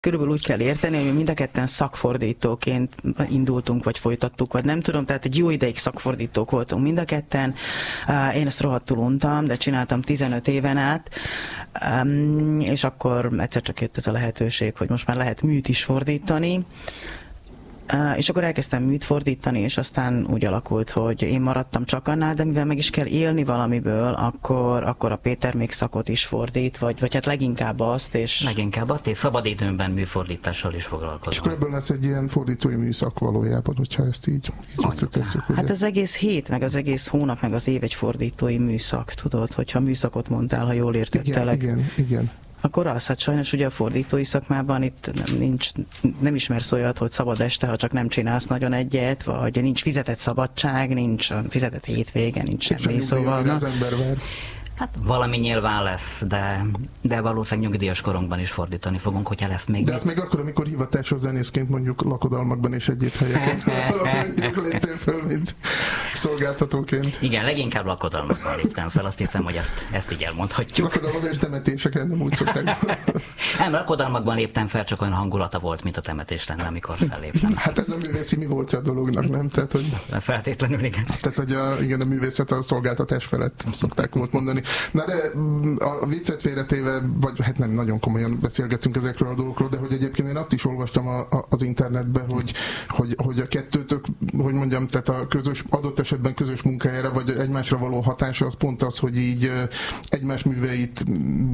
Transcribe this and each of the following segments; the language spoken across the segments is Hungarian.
körülbelül úgy kell érteni, hogy mind a ketten szakfordítóként indultunk, vagy folytattuk, vagy nem tudom, tehát egy jó ideig szakfordítók voltunk mind a ketten. Én ezt rohadtul untam, de csináltam 15 éven át, és akkor egyszer csak jött ez a lehetőség, hogy most már lehet műt is fordítani. És akkor elkezdtem műt fordítani, és aztán úgy alakult, hogy én maradtam csak annál, de mivel meg is kell élni valamiből, akkor a Péter még szakot is fordít, vagy hát leginkább azt, és szabadidőmben műfordítással is foglalkozom. És akkor ebből lesz egy ilyen fordítói műszak valójában, hogyha ezt így összetesszük. Hát az egész hét, meg az egész hónap, meg az év egy fordítói műszak, tudod, hogyha műszakot mondtál, ha jól értettelek. Igen. Akkor az, hát sajnos ugye a fordítói szakmában itt nem ismersz olyat, hogy szabad este, ha csak nem csinálsz nagyon egyet, vagy nincs fizetett szabadság, nincs fizetett hétvége, nincs semmi, szóval... Az ember vár. Hát valami nyilván lesz, de valószínűleg nyugdíjas korunkban is fordítani fogunk, hogyha lesz még. De az még akkor, amikor hivatásos zenészként mondjuk lakodalmakban és egyéb helyeken mondjuk léptél föl, mint szolgáltatóként. Igen, leginkább lakodalmakban léptem fel, azt hiszem, hogy ezt így elmondhatjuk. Lakodalmak és temetéseken nem úgy szokták. Nem, lakodalmakban léptem fel, csak olyan hangulata volt, mint a temetés lenne, amikor felléptem. Hát ez a művészi mi volt a dolognak, nem? Tehát, hogy... Feltétlenül, igen. Tehát, hogy a művészet a szolgáltatás felett szokták volt mondani. Na de a viccet félretéve, vagy hát nem nagyon komolyan beszélgetünk ezekről a dolgokról, de hogy egyébként én azt is olvastam az internetben, hogy a kettőtök, hogy mondjam, tehát a közös, adott esetben közös munkájára, vagy egymásra való hatása, az pont az, hogy így egymás műveit,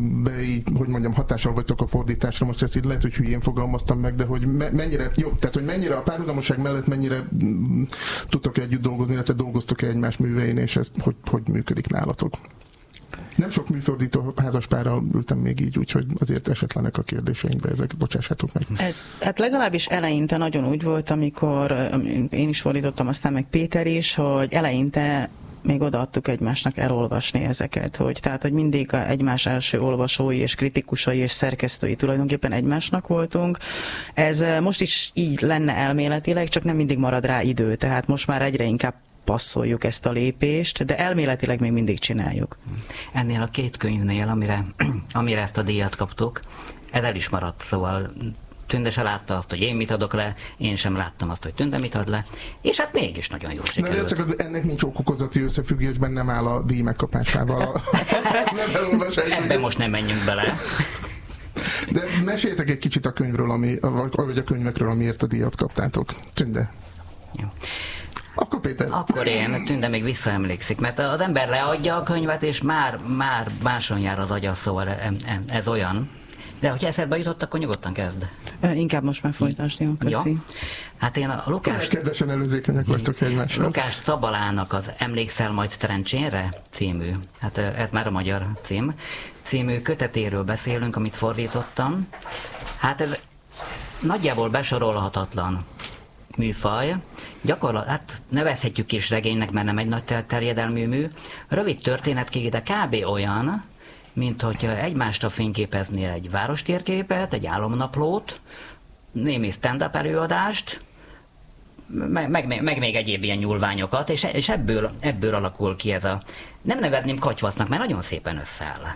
hogy mondjam, hatással vagytok a fordításra, most ezt így lehet, hogy hülyén fogalmaztam meg, de hogy mennyire, jó, tehát hogy mennyire a párhuzamosság mellett mennyire tudtok együtt dolgozni, illetve dolgoztok-e egymás művein, és ez hogy működik nálatok? Nem sok műfordító házaspárral ültem még így, úgyhogy azért esetlenek a kérdéseink, de ezek bocsássátok meg. Hát legalábbis eleinte nagyon úgy volt, amikor én is fordítottam, aztán meg Péter is, hogy eleinte még odaadtuk egymásnak elolvasni ezeket, hogy mindig egymás első olvasói és kritikusai és szerkesztői tulajdonképpen egymásnak voltunk. Ez most is így lenne elméletileg, csak nem mindig marad rá idő, tehát most már egyre inkább passzoljuk ezt a lépést, de elméletileg még mindig csináljuk. Ennél a két könyvnél, amire ezt a díjat kaptuk, ez el is maradt, szóval Tünde se látta azt, hogy én mit adok le, én sem láttam azt, hogy Tünde mit ad le, és hát mégis nagyon jól sikerült. De ennek nincs okokozati összefüggésben, nem áll a díj megkapásával. Ebben most nem menjünk bele. De meséljetek egy kicsit a könyvről, vagy a könyvekről, amiért a díjat kaptátok. Tünde. Jó. Akkor Péter. Akkor én, Tünde még visszaemlékszik, mert az ember leadja a könyvet, és már máson jár az agya, szóval ez olyan. De hogyha eszedbe jutott, akkor nyugodtan kezd. Inkább most már folytasd, jó? Köszi. Ja. Hát én a Lukást... Kedvesen előzékenyek vagytok egymással. Lukást Cabalának az Emlékszel majd Trencsénre című, hát ez már a magyar című kötetéről beszélünk, amit fordítottam. Hát ez nagyjából besorolhatatlan műfaj. Hát nevezhetjük is regénynek, mert nem egy nagy terjedelmű mű. Rövid történetkék, de kb. Olyan, mint hogyha egymásra fényképeznél egy várostérképet, egy álomnaplót, némi stand-up előadást, meg még egyéb ilyen nyúlványokat, és ebből alakul ki ez a... Nem nevezném katyvasznak, mert nagyon szépen összeáll.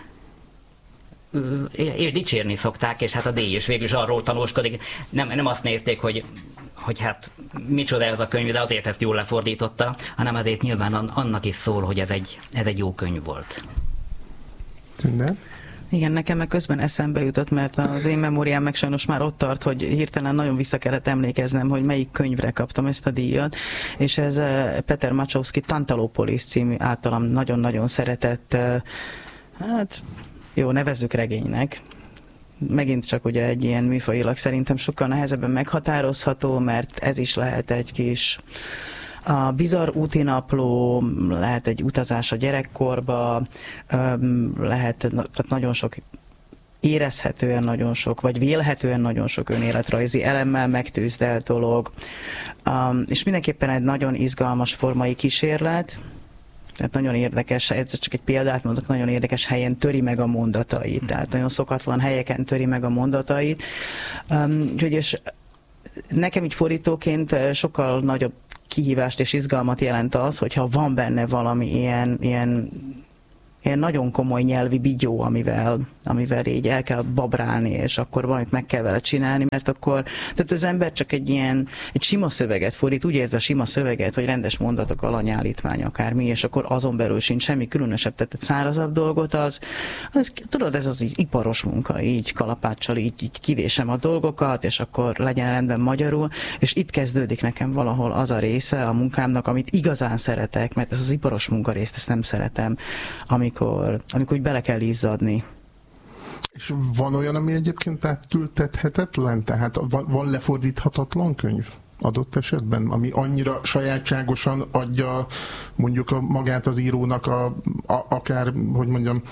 És dicsérni szokták, és hát a díj is végül is arról tanúskodik. Nem azt nézték, hogy hát micsoda ez a könyv, de azért ezt jól lefordította, hanem azért nyilván annak is szól, hogy ez egy jó könyv volt. Tünde? Igen, nekem meg közben eszembe jutott, mert az én memóriám meg sajnos már ott tart, hogy hirtelen nagyon vissza kellett emlékeznem, hogy melyik könyvre kaptam ezt a díjat, és ez Peter Macsowski Tantalopolis című általam nagyon-nagyon szeretett, hát jó, nevezzük regénynek. Megint csak ugye egy ilyen műfajilag szerintem sokkal nehezebben meghatározható, mert ez is lehet egy kis a bizarr útinapló, lehet egy utazás a gyerekkorba, lehet tehát nagyon sok, érezhetően nagyon sok, vagy vélhetően nagyon sok önéletrajzi elemmel megtűzdelt dolog, és mindenképpen egy nagyon izgalmas formai kísérlet. Tehát nagyon érdekes, ez csak egy példát mondok, nagyon érdekes helyen töri meg a mondatait, tehát nagyon szokatlan helyeken töri meg a mondatait. Úgyhogy és nekem így fordítóként sokkal nagyobb kihívást és izgalmat jelent az, hogyha van benne valami ilyen ilyen nagyon komoly nyelvi bigyó, amivel így el kell babrálni, és akkor valamit meg kell vele csinálni, mert akkor, tehát az ember csak egy sima szöveget fordít, úgy értve sima szöveget, vagy rendes mondatok, alanyállítmány, akármi, és akkor azon belül sincs semmi különösebb, tehát egy szárazabb dolgot, az tudod, ez az így iparos munka, így kalapáccsal így kivésem a dolgokat, és akkor legyen rendben magyarul, és itt kezdődik nekem valahol az a része a munkámnak, amit igazán szeretek, mert ez az iparos munkarészt, ezt nem szeretem, amikor úgy bele kell izzadni. És van olyan, ami egyébként átültethetetlen? Tehát van lefordíthatatlan könyv adott esetben, ami annyira sajátságosan adja mondjuk magát az írónak akár, hogy mondjam,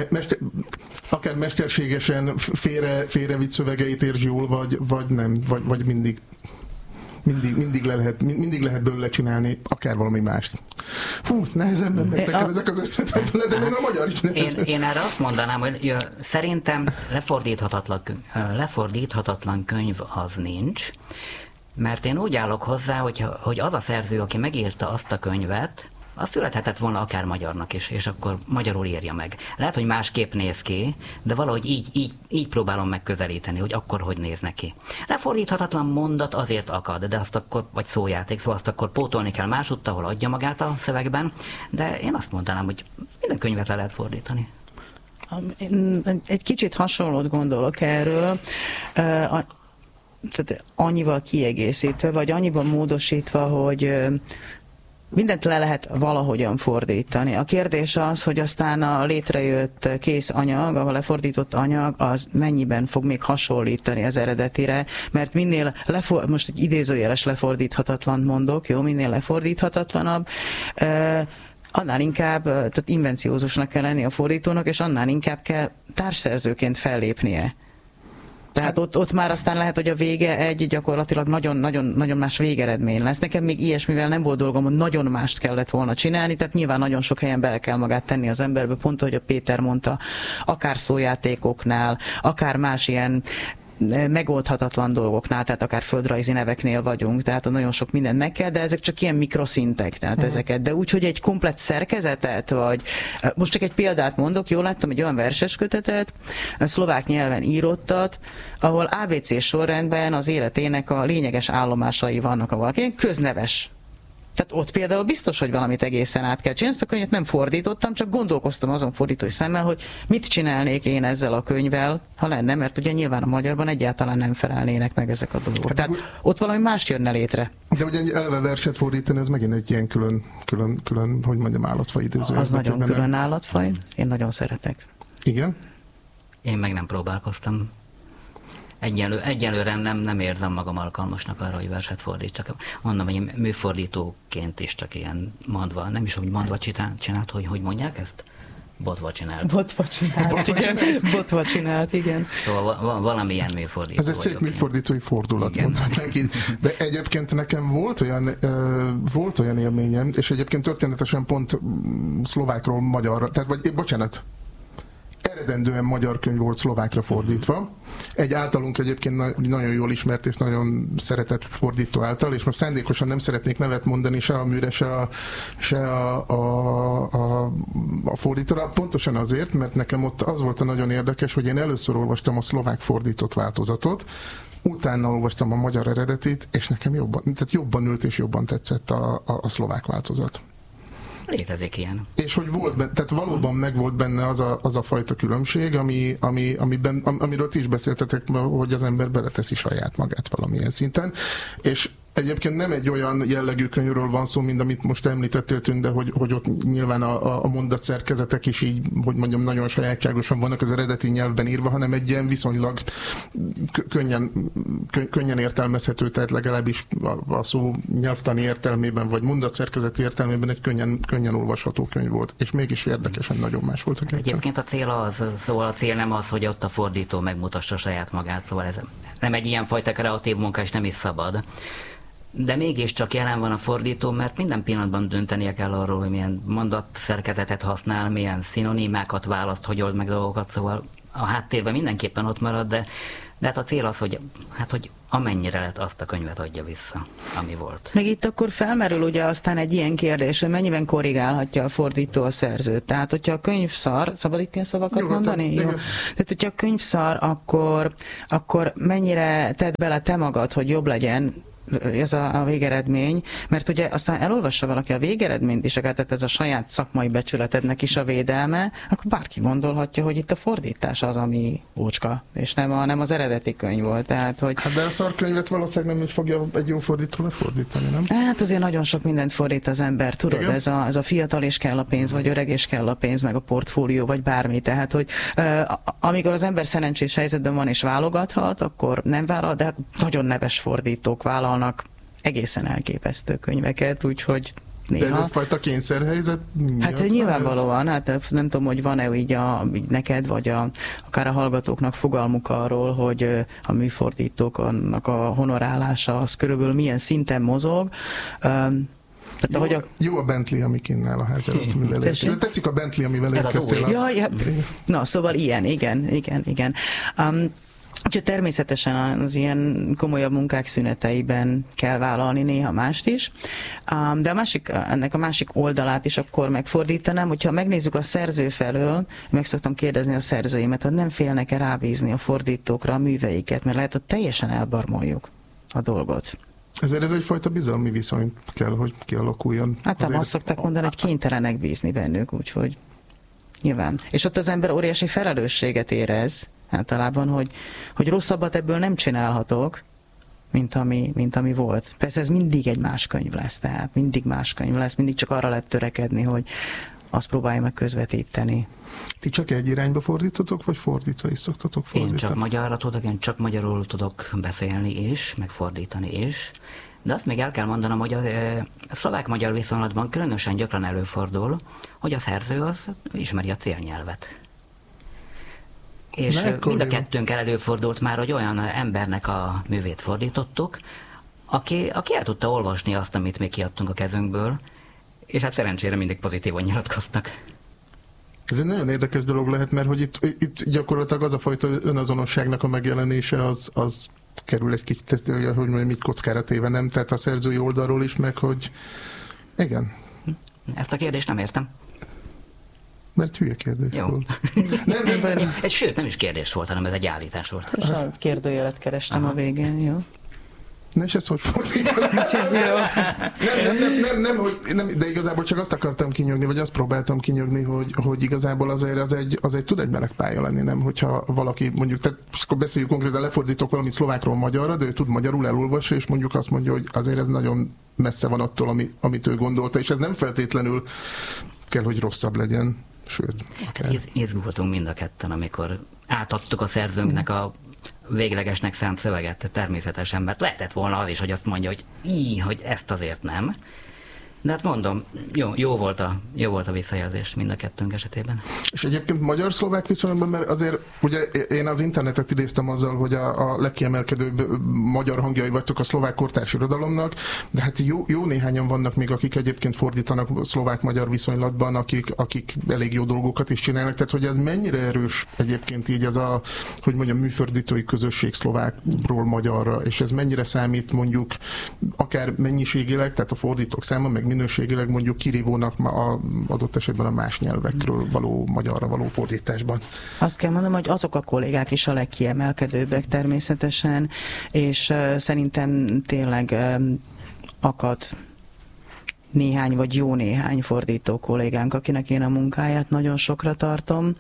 akár mesterségesen félrevitt szövegeit értsd jól, vagy nem, vagy mindig lehet belőle csinálni akár valami mást. Fú, nehezen mennek nekem ezek az összetetteletek, de még a magyar is nehezen. Én erre azt mondanám, hogy szerintem lefordíthatatlan könyv az nincs, mert én úgy állok hozzá, hogy az a szerző, aki megírta azt a könyvet, az születhetett volna akár magyarnak is, és akkor magyarul írja meg. Lehet, hogy másképp néz ki, de valahogy így próbálom megközelíteni, hogy akkor hogy néz neki. Lefordíthatatlan mondat azért akad, de azt akkor, vagy szójáték, szóval azt akkor pótolni kell másutt, ahol adja magát a szövegben, de én azt mondanám, hogy minden könyvet le lehet fordítani. Egy kicsit hasonlót gondolok erről, tehát annyival kiegészítve, vagy annyiban módosítva, hogy mindent le lehet valahogyan fordítani. A kérdés az, hogy aztán a létrejött kész anyag, a lefordított anyag, az mennyiben fog még hasonlítani az eredetire, mert minél most egy idézőjeles lefordíthatatlan mondok, jó, minél lefordíthatatlanabb, annál inkább, tehát invenciózusnak kell lenni a fordítónak, és annál inkább kell társszerzőként fellépnie. Tehát ott már aztán lehet, hogy a vége egy gyakorlatilag nagyon más végeredmény lesz. Nekem még ilyesmivel nem volt dolgom, hogy nagyon mást kellett volna csinálni, tehát nyilván nagyon sok helyen bele kell magát tenni az emberbe, pont ahogy a Péter mondta, akár szójátékoknál, akár más ilyen megoldhatatlan dolgoknál, tehát akár földrajzi neveknél vagyunk, tehát nagyon sok mindent meg kell, de ezek csak ilyen mikroszintek, tehát ezeket, de úgy, hogy egy komplett szerkezetet, vagy most csak egy példát mondok, jól láttam egy olyan verseskötetet, szlovák nyelven írottat, ahol ABC sorrendben az életének a lényeges állomásai vannak a valaki, közneves. Tehát ott például biztos, hogy valamit egészen át kell csinálni, ezt a könyvet nem fordítottam, csak gondolkoztam azon fordítói szemmel, hogy mit csinálnék én ezzel a könyvvel, ha lenne, mert ugye nyilván a magyarban egyáltalán nem felelnének meg ezek a dolgok. Tehát ott valami más jönne létre. De ugye egy eleve verset fordítani, ez megint egy ilyen külön, hogy mondjam, állatfaj idéző. Az nagyon külön állatfaj, én nagyon szeretek. Igen? Én meg nem próbálkoztam. Egyelőre nem érzem magam alkalmasnak arra, hogy verset fordítsak. Mondom, hogy műfordítóként is csak ilyen mondva, nem is úgy mondva csinált, hogy mondják ezt? Botva csinált. Botva csinált, igen. Szóval valamilyen műfordító. Ez egy szép műfordítói fordulat, mondhatnánk így. De egyébként nekem volt olyan élményem, és egyébként történetesen pont szlovákról magyarra, tehát bocsánat, eredendően magyar könyv volt szlovákra fordítva. Egy általunk egyébként nagyon jól ismert és nagyon szeretett fordító által, és most szándékosan nem szeretnék nevet mondani se a műre, se a fordítóra, pontosan azért, mert nekem ott az volt a nagyon érdekes, hogy én először olvastam a szlovák fordított változatot, utána olvastam a magyar eredetit, és nekem jobban ült és jobban tetszett a szlovák változat. Létezik ilyen. És hogy tehát valóban megvolt benne az a fajta különbség, amiről ti is beszéltetek, hogy az ember beleteszi saját magát valamilyen szinten, és egyébként nem egy olyan jellegű könyvről van szó, mint amit most említettél, Tünde, hogy ott nyilván a mondatszerkezetek is így, hogy mondjam, nagyon sajátságosan vannak az eredeti nyelvben írva, hanem egy ilyen viszonylag könnyen értelmezhető, tehát legalábbis a szó nyelvtani értelmében, vagy mondatszerkezeti értelmében egy könnyen olvasható könyv volt, és mégis érdekesen nagyon más volt a kettő. Egyébként a cél nem az, hogy ott a fordító megmutassa saját magát, szóval ez nem egy ilyen fajta kreatív munka, és nem is szabad. De mégiscsak jelen van a fordító, mert minden pillanatban döntenie kell arról, hogy milyen mondatszerkezetet használ, milyen szinonimákat választ, hogy old meg dolgokat, szóval a háttérben mindenképpen ott marad, de De hát a cél az, hogy amennyire lehet, azt a könyvet adja vissza, ami volt. Meg itt akkor felmerül ugye aztán egy ilyen kérdés, hogy mennyiben korrigálhatja a fordító a szerzőt. Tehát, hogyha a könyv szar, szabad itt ilyen szavakat mondani? Jó. Tehát, hogyha a könyv szar, akkor mennyire tedd bele te magad, hogy jobb legyen ez a végeredmény, mert ugye aztán elolvassa valaki a végeredményt is, tehát ez a saját szakmai becsületednek is a védelme, akkor bárki gondolhatja, hogy itt a fordítás az, ami ócska, és nem az eredeti könyv volt. Tehát, hogy... Hát de a szarkönyvet valószínűleg nem úgy fogja egy jó fordító lefordítani, nem? Hát azért nagyon sok mindent fordít az ember, tudod, ez a fiatal és kell a pénz, vagy öreg és kell a pénz, meg a portfólió, vagy bármi. Tehát, hogy amikor az ember szerencsés helyzetben van és válogathat, akkor nem vállal, de hát nagyon neves fordítók vállalnak egészen elképesztő könyveket, úgyhogy néha... De egyfajta kényszerhelyzet? Hát nyilvánvalóan, hát nem tudom, hogy van-e így neked, vagy akár a hallgatóknak fogalmuk arról, hogy a műfordítóknak a honorálása az körülbelül milyen szinten mozog. Jó a Bentley, ami kinnál a ház előtt, amivel érkeztél. Tetszik a Bentley, amivel érkeztél. Na, szóval igen. Úgyhogy természetesen az ilyen komolyabb munkák szüneteiben kell vállalni néha mást is, de ennek a másik oldalát is akkor megfordítanám, hogyha megnézzük a szerző felől, meg szoktam kérdezni a szerzőimet, hogy nem félnek-e rábízni a fordítókra a műveiket, mert lehet, hogy teljesen elbarmoljuk a dolgot. Ezért ez egyfajta bizalmi viszony kell, hogy kialakuljon. Hát nem azt szokták mondani, hogy kénytelenek bízni bennük, úgyhogy nyilván. És ott az ember óriási felelősséget érez, általában, hogy rosszabbat ebből nem csinálhatok, mint ami volt. Persze ez mindig egy más könyv lesz, tehát mindig más könyv lesz, mindig csak arra lehet törekedni, hogy azt próbálja meg közvetíteni. Ti csak egy irányba fordítotok, vagy fordítva is szoktatok fordítani? Én csak magyarra tudok, én csak magyarul tudok beszélni is, meg fordítani is. De azt még el kell mondanom, hogy a szlovák-magyar viszonylatban különösen gyakran előfordul, hogy a szerző az ismeri a célnyelvet. És mind a kettőnkkel előfordult már, hogy olyan embernek a művét fordítottuk, aki el tudta olvasni azt, amit mi kiadtunk a kezünkből, és hát szerencsére mindig pozitívan nyilatkoztak. Ez egy nagyon érdekes dolog lehet, mert hogy itt gyakorlatilag az a fajta önazonosságnak a megjelenése az kerül egy kicsit, hogy mondjam, így kockára téve, nem? Tehát a szerzői oldalról is, meg hogy igen. Ezt a kérdést nem értem. Mert hülye kérdés jó volt. Sőt, nem is kérdés volt, hanem ez egy állítás volt. És a kérdőjelet kerestem a végén, jó? Na és ezt hogy fordítanak? Nem, de igazából csak azt akartam kinyögni, vagy azt próbáltam kinyögni, hogy igazából azért az egy tud egy meleg pálya lenni, nem? Hogyha valaki mondjuk, tehát akkor beszéljük konkrétan, lefordítok valamit szlovákról magyarra, de ő tud magyarul, elolvassa, és mondjuk azt mondja, hogy azért ez nagyon messze van attól, amit ő gondolta, és ez nem feltétlenül kell, hogy rosszabb legyen. Sőt, akár. Izgultunk mind a ketten, amikor átadtuk a szerzőnknek a véglegesnek szánt szöveget természetesen, mert lehetett volna az is, hogy azt mondja, hogy ezt azért nem. De hát mondom, jó volt a visszajelzés mind a kettőnk esetében. És egyébként magyar-szlovák viszonylatban, mert azért ugye én az internetet idéztem azzal, hogy a legkiemelkedőbb magyar hangjai vagytok a szlovák kortárs irodalomnak, de hát jó néhányan vannak még, akik egyébként fordítanak szlovák-magyar viszonylatban, akik elég jó dolgokat is csinálnak, tehát hogy ez mennyire erős egyébként így ez a, hogy mondjam, műfordítói közösség szlovákról magyarra, és ez mennyire számít mondjuk akár mennyiségileg, tehát a fordítók száma, meg minőségileg mondjuk kirívónak adott esetben a más nyelvekről való magyarra való fordításban. Azt kell mondanom, hogy azok a kollégák is a legkiemelkedőbbek természetesen, és szerintem tényleg akad néhány, vagy jó néhány fordító kollégánk, akinek én a munkáját nagyon sokra tartom.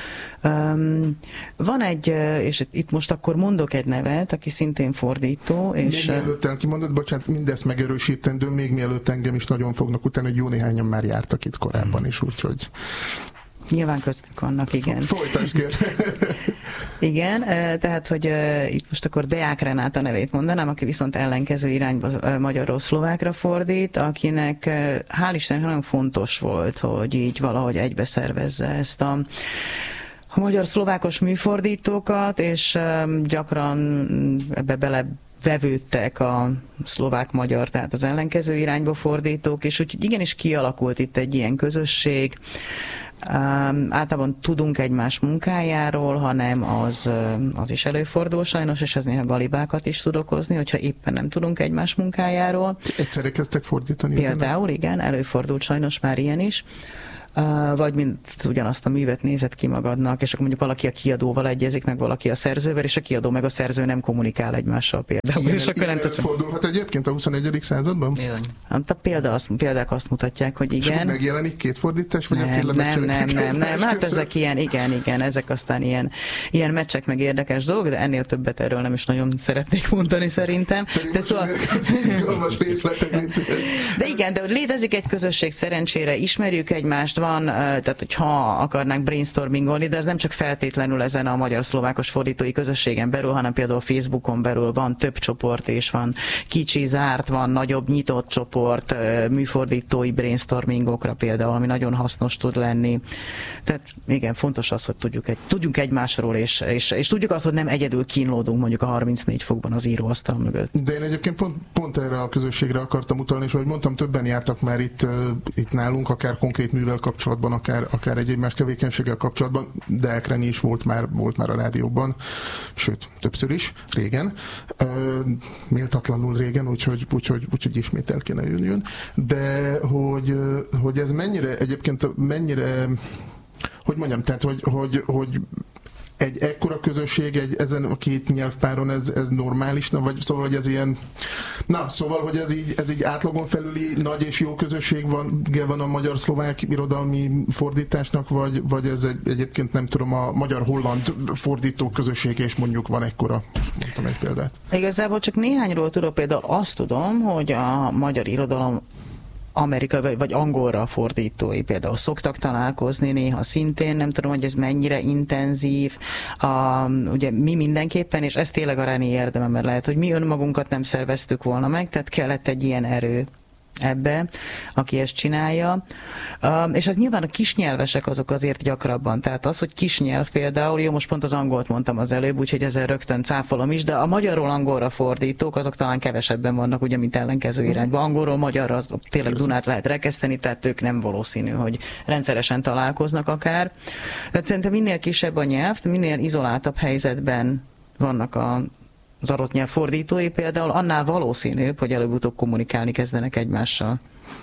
Van egy, és itt most akkor mondok egy nevet, aki szintén fordító. És még mielőtt elkimondod, bocsánat, mindezt megerősítendő, még mielőtt engem is nagyon fognak utána, hogy jó néhányan már jártak itt korábban is, úgyhogy... Nyilván köztük vannak, igen. Folytasd, kér. Igen, tehát, hogy itt most akkor Deák Renáta nevét mondanám, aki viszont ellenkező irányba magyarról szlovákra fordít, akinek hál' Istennek nagyon fontos volt, hogy így valahogy egybeszervezze ezt a magyar-szlovákos műfordítókat, és gyakran ebbe belevevődtek a szlovák-magyar, tehát az ellenkező irányba fordítók, és úgyhogy igenis kialakult itt egy ilyen közösség. általában tudunk egymás munkájáról, hanem az is előfordul sajnos, és ez néha galibákat is tud okozni, hogyha éppen nem tudunk egymás munkájáról. Egyszerre kezdtek fordítani? Például, igen, előfordult sajnos már ilyen is. Vagy mint ugyanazt a művet nézed ki magadnak, és akkor mondjuk valaki a kiadóval egyezik, meg valaki a szerzővel, és a kiadó meg a szerző nem kommunikál egymással például. Igen, fordulhat egyébként a 21. században? Bizony. Hát a példák azt mutatják, hogy igen. És megjelenik két fordítás, vagy nem. Hát ezek igen, ezek aztán ilyen meccsek, meg érdekes dolgok, de ennél többet erről nem is nagyon szeretnék mondani szerintem. De szóval... De igen, de létezik egy közösség, szerencsére ismerjük egymást, van, tehát hogyha akarnánk brainstormingolni, de ez nem csak feltétlenül ezen a magyar-szlovákos fordítói közösségen belül, hanem például Facebookon belül van több csoport, és van kicsi, zárt, van nagyobb, nyitott csoport, műfordítói brainstormingokra például, ami nagyon hasznos tud lenni. Tehát igen, fontos az, hogy tudjunk egymásról, és tudjuk azt, hogy nem egyedül kínlódunk mondjuk a 34 fokban az íróasztal mögött. De én egyébként pont erre a közösségre akartam utalni, és ahogy mondtam, többen jártak már itt nálunk, akár konkrét művel kapcsolatban, akár egyéb más tevékenységgel kapcsolatban, de Ekreni is volt már a rádióban, sőt, többször is, régen. Méltatlanul régen, úgyhogy ismét el kéne jönnön. De hogy ez mennyire, hogy mondjam, tehát hogy egy ekkora közösség, ezen a két nyelvpáron ez normális, vagy szóval, hogy ez ilyen, hogy ez így átlagon felüli nagy és jó közösség van a magyar-szlovák irodalmi fordításnak, vagy ez egyébként nem tudom, a magyar-holland fordító közössége is mondjuk van ekkora, mondtam egy példát. Igazából csak néhányról tudok, például azt tudom, hogy a magyar irodalom amerikai vagy angolra fordítói például szoktak találkozni néha szintén, nem tudom, hogy ez mennyire intenzív. Ugye mi mindenképpen, és ez tényleg a Reni érdeme, mert lehet, hogy mi önmagunkat nem szerveztük volna meg, tehát kellett egy ilyen erő ebbe, aki ezt csinálja. És hát nyilván a kisnyelvesek azok azért gyakrabban. Tehát az, hogy kisnyelv például, jó, most pont az angolt mondtam az előbb, úgyhogy ezzel rögtön cáfolom is, de a magyarról angolra fordítók, azok talán kevesebben vannak, ugye, mint ellenkező irányba. Angolról magyarra tényleg Dunát lehet rekeszteni, tehát ők nem valószínű, hogy rendszeresen találkoznak akár. Tehát szerintem minél kisebb a nyelv, minél izoláltabb helyzetben vannak az adott nyelv fordítói például, annál valószínűbb, hogy előbb-utóbb kommunikálni kezdenek egymással.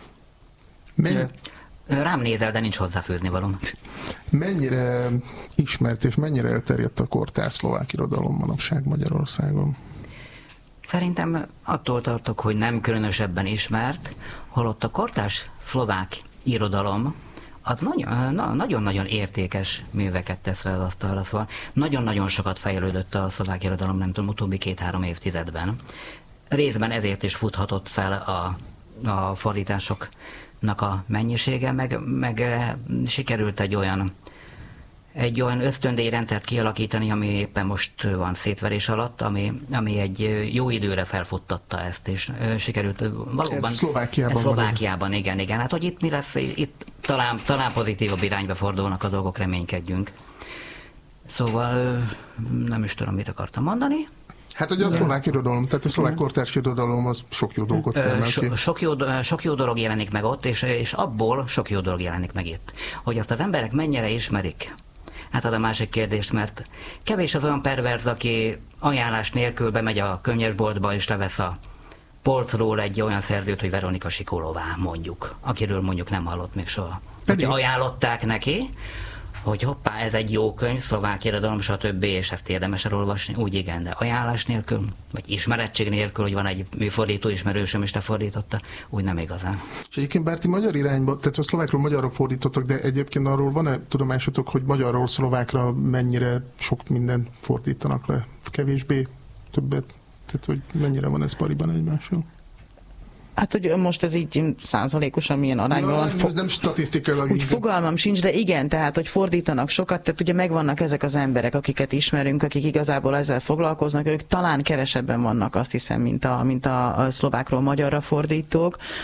Rám nézel, de nincs hozzáfőzni valóm. Mennyire ismert és mennyire elterjedt a kortárs szlovák irodalom manapság Magyarországon? Szerintem attól tartok, hogy nem különösebben ismert, holott a kortárs szlovák irodalom az nagyon-nagyon értékes műveket tesz le az asztalra, szóval nagyon-nagyon sokat fejlődött a szlovák irodalom, nem tudom, utóbbi 2-3 évtizedben. Részben ezért is futhatott fel a fordításoknak a mennyisége, meg sikerült egy olyan ösztöndíjrendszert kialakítani, ami éppen most van szétverés alatt, ami egy jó időre felfuttatta ezt, és sikerült valóban... Ez Szlovákiában. Igen. Hát, hogy itt mi lesz, itt talán pozitívabb irányba fordulnak a dolgok, reménykedjünk. Szóval nem is tudom, mit akartam mondani. Hát ugye a szlovák irodalom, tehát a szlovák kortárs irodalom az sok jó dolgot termel ki. Sok jó dolog jelenik meg ott, és abból sok jó dolog jelenik meg itt. Hogy azt az emberek mennyire ismerik, hát az a másik kérdés, mert kevés az olyan perverz, aki ajánlás nélkül bemegy a könyvesboltba és levesz a polcról egy olyan szerzőt, hogy Veronika Sikolová, mondjuk, akiről mondjuk nem hallott még soha. Hogy ajánlották neki, hogy hoppá, ez egy jó könyv, szlovák irodalom, stb. És ezt érdemes elolvasni, úgy igen, de ajánlás nélkül, vagy ismerettség nélkül, hogy van egy műfordító ismerősöm, és lefordította, úgy nem igazán. És egyébként bár ti magyar irányba, tehát a szlovákról magyarra fordítottak, de egyébként arról van-e tudomásotok, hogy magyarról szlovákra mennyire sok mindent fordítanak le? Kevésbé, többet? Tehát, hogy mennyire van ez pariban egymással? Hát, hogy most ez így százalékosan milyen arányban van. Ez nem statisztikailag. Úgy fogalmam sincs, de igen, tehát, hogy fordítanak sokat, tehát ugye megvannak ezek az emberek, akiket ismerünk, akik igazából ezzel foglalkoznak, ők talán kevesebben vannak, azt hiszem, mint a szlovákról magyarra fordítók.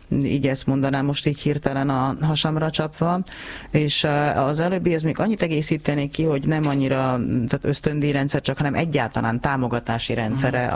így ezt mondanám most így hirtelen a hasamra csapva, és az előbbihez még annyit egészítenék ki, hogy nem annyira tehát ösztöndíjrendszer, csak hanem egyáltalán támogatási rendszere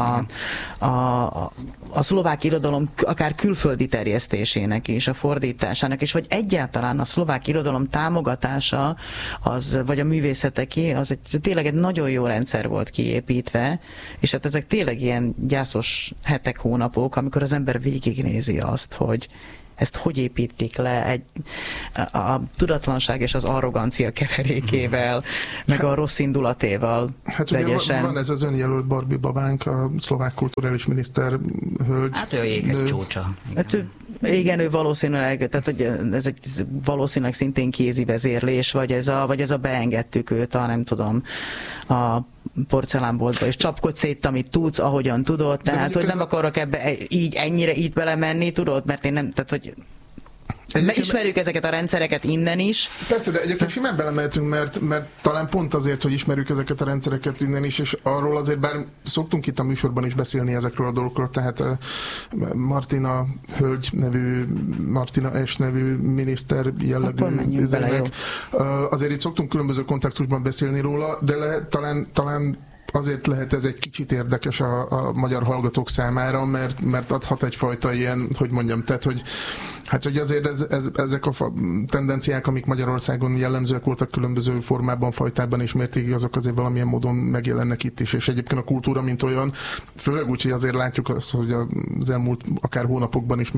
a szlovák irodalom akár külföldi terjesztésének is, a fordításának is, vagy egyáltalán a szlovák irodalom támogatása, vagy a művészeteké, az tényleg egy nagyon jó rendszer volt kiépítve, és hát ezek tényleg ilyen gyászos hetek, hónapok, amikor az ember végignézi azt, hogy ezt hogy építik le a tudatlanság és az arrogancia keverékével, meg a rossz indulatéval vegyesen. Van ez az önjelölt Barbie babánk, a szlovák kulturális miniszter hölgy. Hát ő ékek csúcsa. Igen, ő valószínűleg, tehát hogy ez egy valószínűleg szintén kézi vezérlés, vagy ez a beengedtük őt nem tudom, a porcelánboltba, és csapkodj szét, amit tudsz, ahogyan tudod, tehát hogy nem akarok ebbe ennyire így belemenni, tudod, mert én nem, tehát hogy ismerjük ezeket a rendszereket innen is. Persze, de egyébként simán belemeltünk, mert talán pont azért, hogy ismerjük ezeket a rendszereket innen is, és arról azért, bár szoktunk itt a műsorban is beszélni ezekről a dolgokról, tehát Martina hölgy nevű, Martina S. nevű miniszter jellegű üzenek. Azért itt szoktunk különböző kontextusban beszélni róla, de talán azért lehet ez egy kicsit érdekes a magyar hallgatók számára, mert adhat egyfajta ilyen, hogy mondjam, tehát, hogy azért ezek a tendenciák, amik Magyarországon jellemzőek voltak különböző formában, fajtában és mértékig, azok azért valamilyen módon megjelennek itt is, és egyébként a kultúra, mint olyan, főleg úgy, hogy azért látjuk azt, hogy az elmúlt akár hónapokban is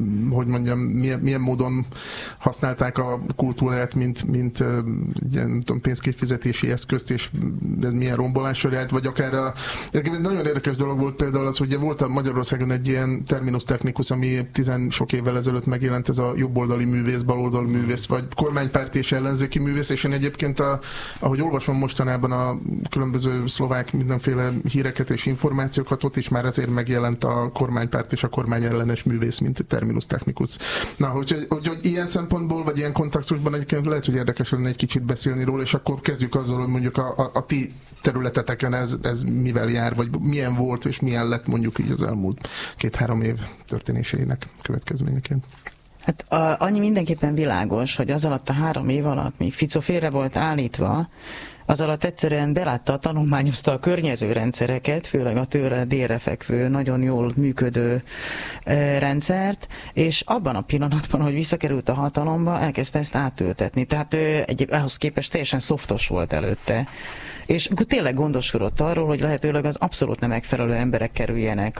milyen módon használták a kultúrát, mint pénzkifizetési eszközt, és ez milyen rombolásra járt, vagy akár egy nagyon érdekes dolog volt például az, hogy volt a Magyarországon egy ilyen terminus technicus, ami 10 sok évvel ezelőtt megjelent, ez a jobboldali művész, baloldali művész, vagy kormánypárti és ellenzéki művész, és én egyébként, ahogy olvasom mostanában a különböző szlovák mindenféle híreket és információkat, ott is már ezért megjelent a kormánypárt és a kormányellenes művész, mint terminus technicus. Na, hogy ilyen szempontból, vagy ilyen kontextusban egyébként lehet, hogy érdekes lenne egy kicsit beszélni róla, és akkor kezdjük azzal, hogy mondjuk a ti területeteken ez mivel jár, vagy milyen volt, és milyen lett mondjuk így az elmúlt 2-3 év történéseinek következményeként. Hát annyi mindenképpen világos, hogy az alatt a 3 év alatt, míg Fico félre volt állítva, az alatt egyszerűen belátta, tanulmányozta a környező rendszereket, főleg a tőle délre fekvő, nagyon jól működő rendszert, és abban a pillanatban, hogy visszakerült a hatalomba, elkezdte ezt átültetni. Tehát ahhoz képest teljesen szoftos volt előtte. És tényleg gondoskodott arról, hogy lehetőleg az abszolút nem megfelelő emberek kerüljenek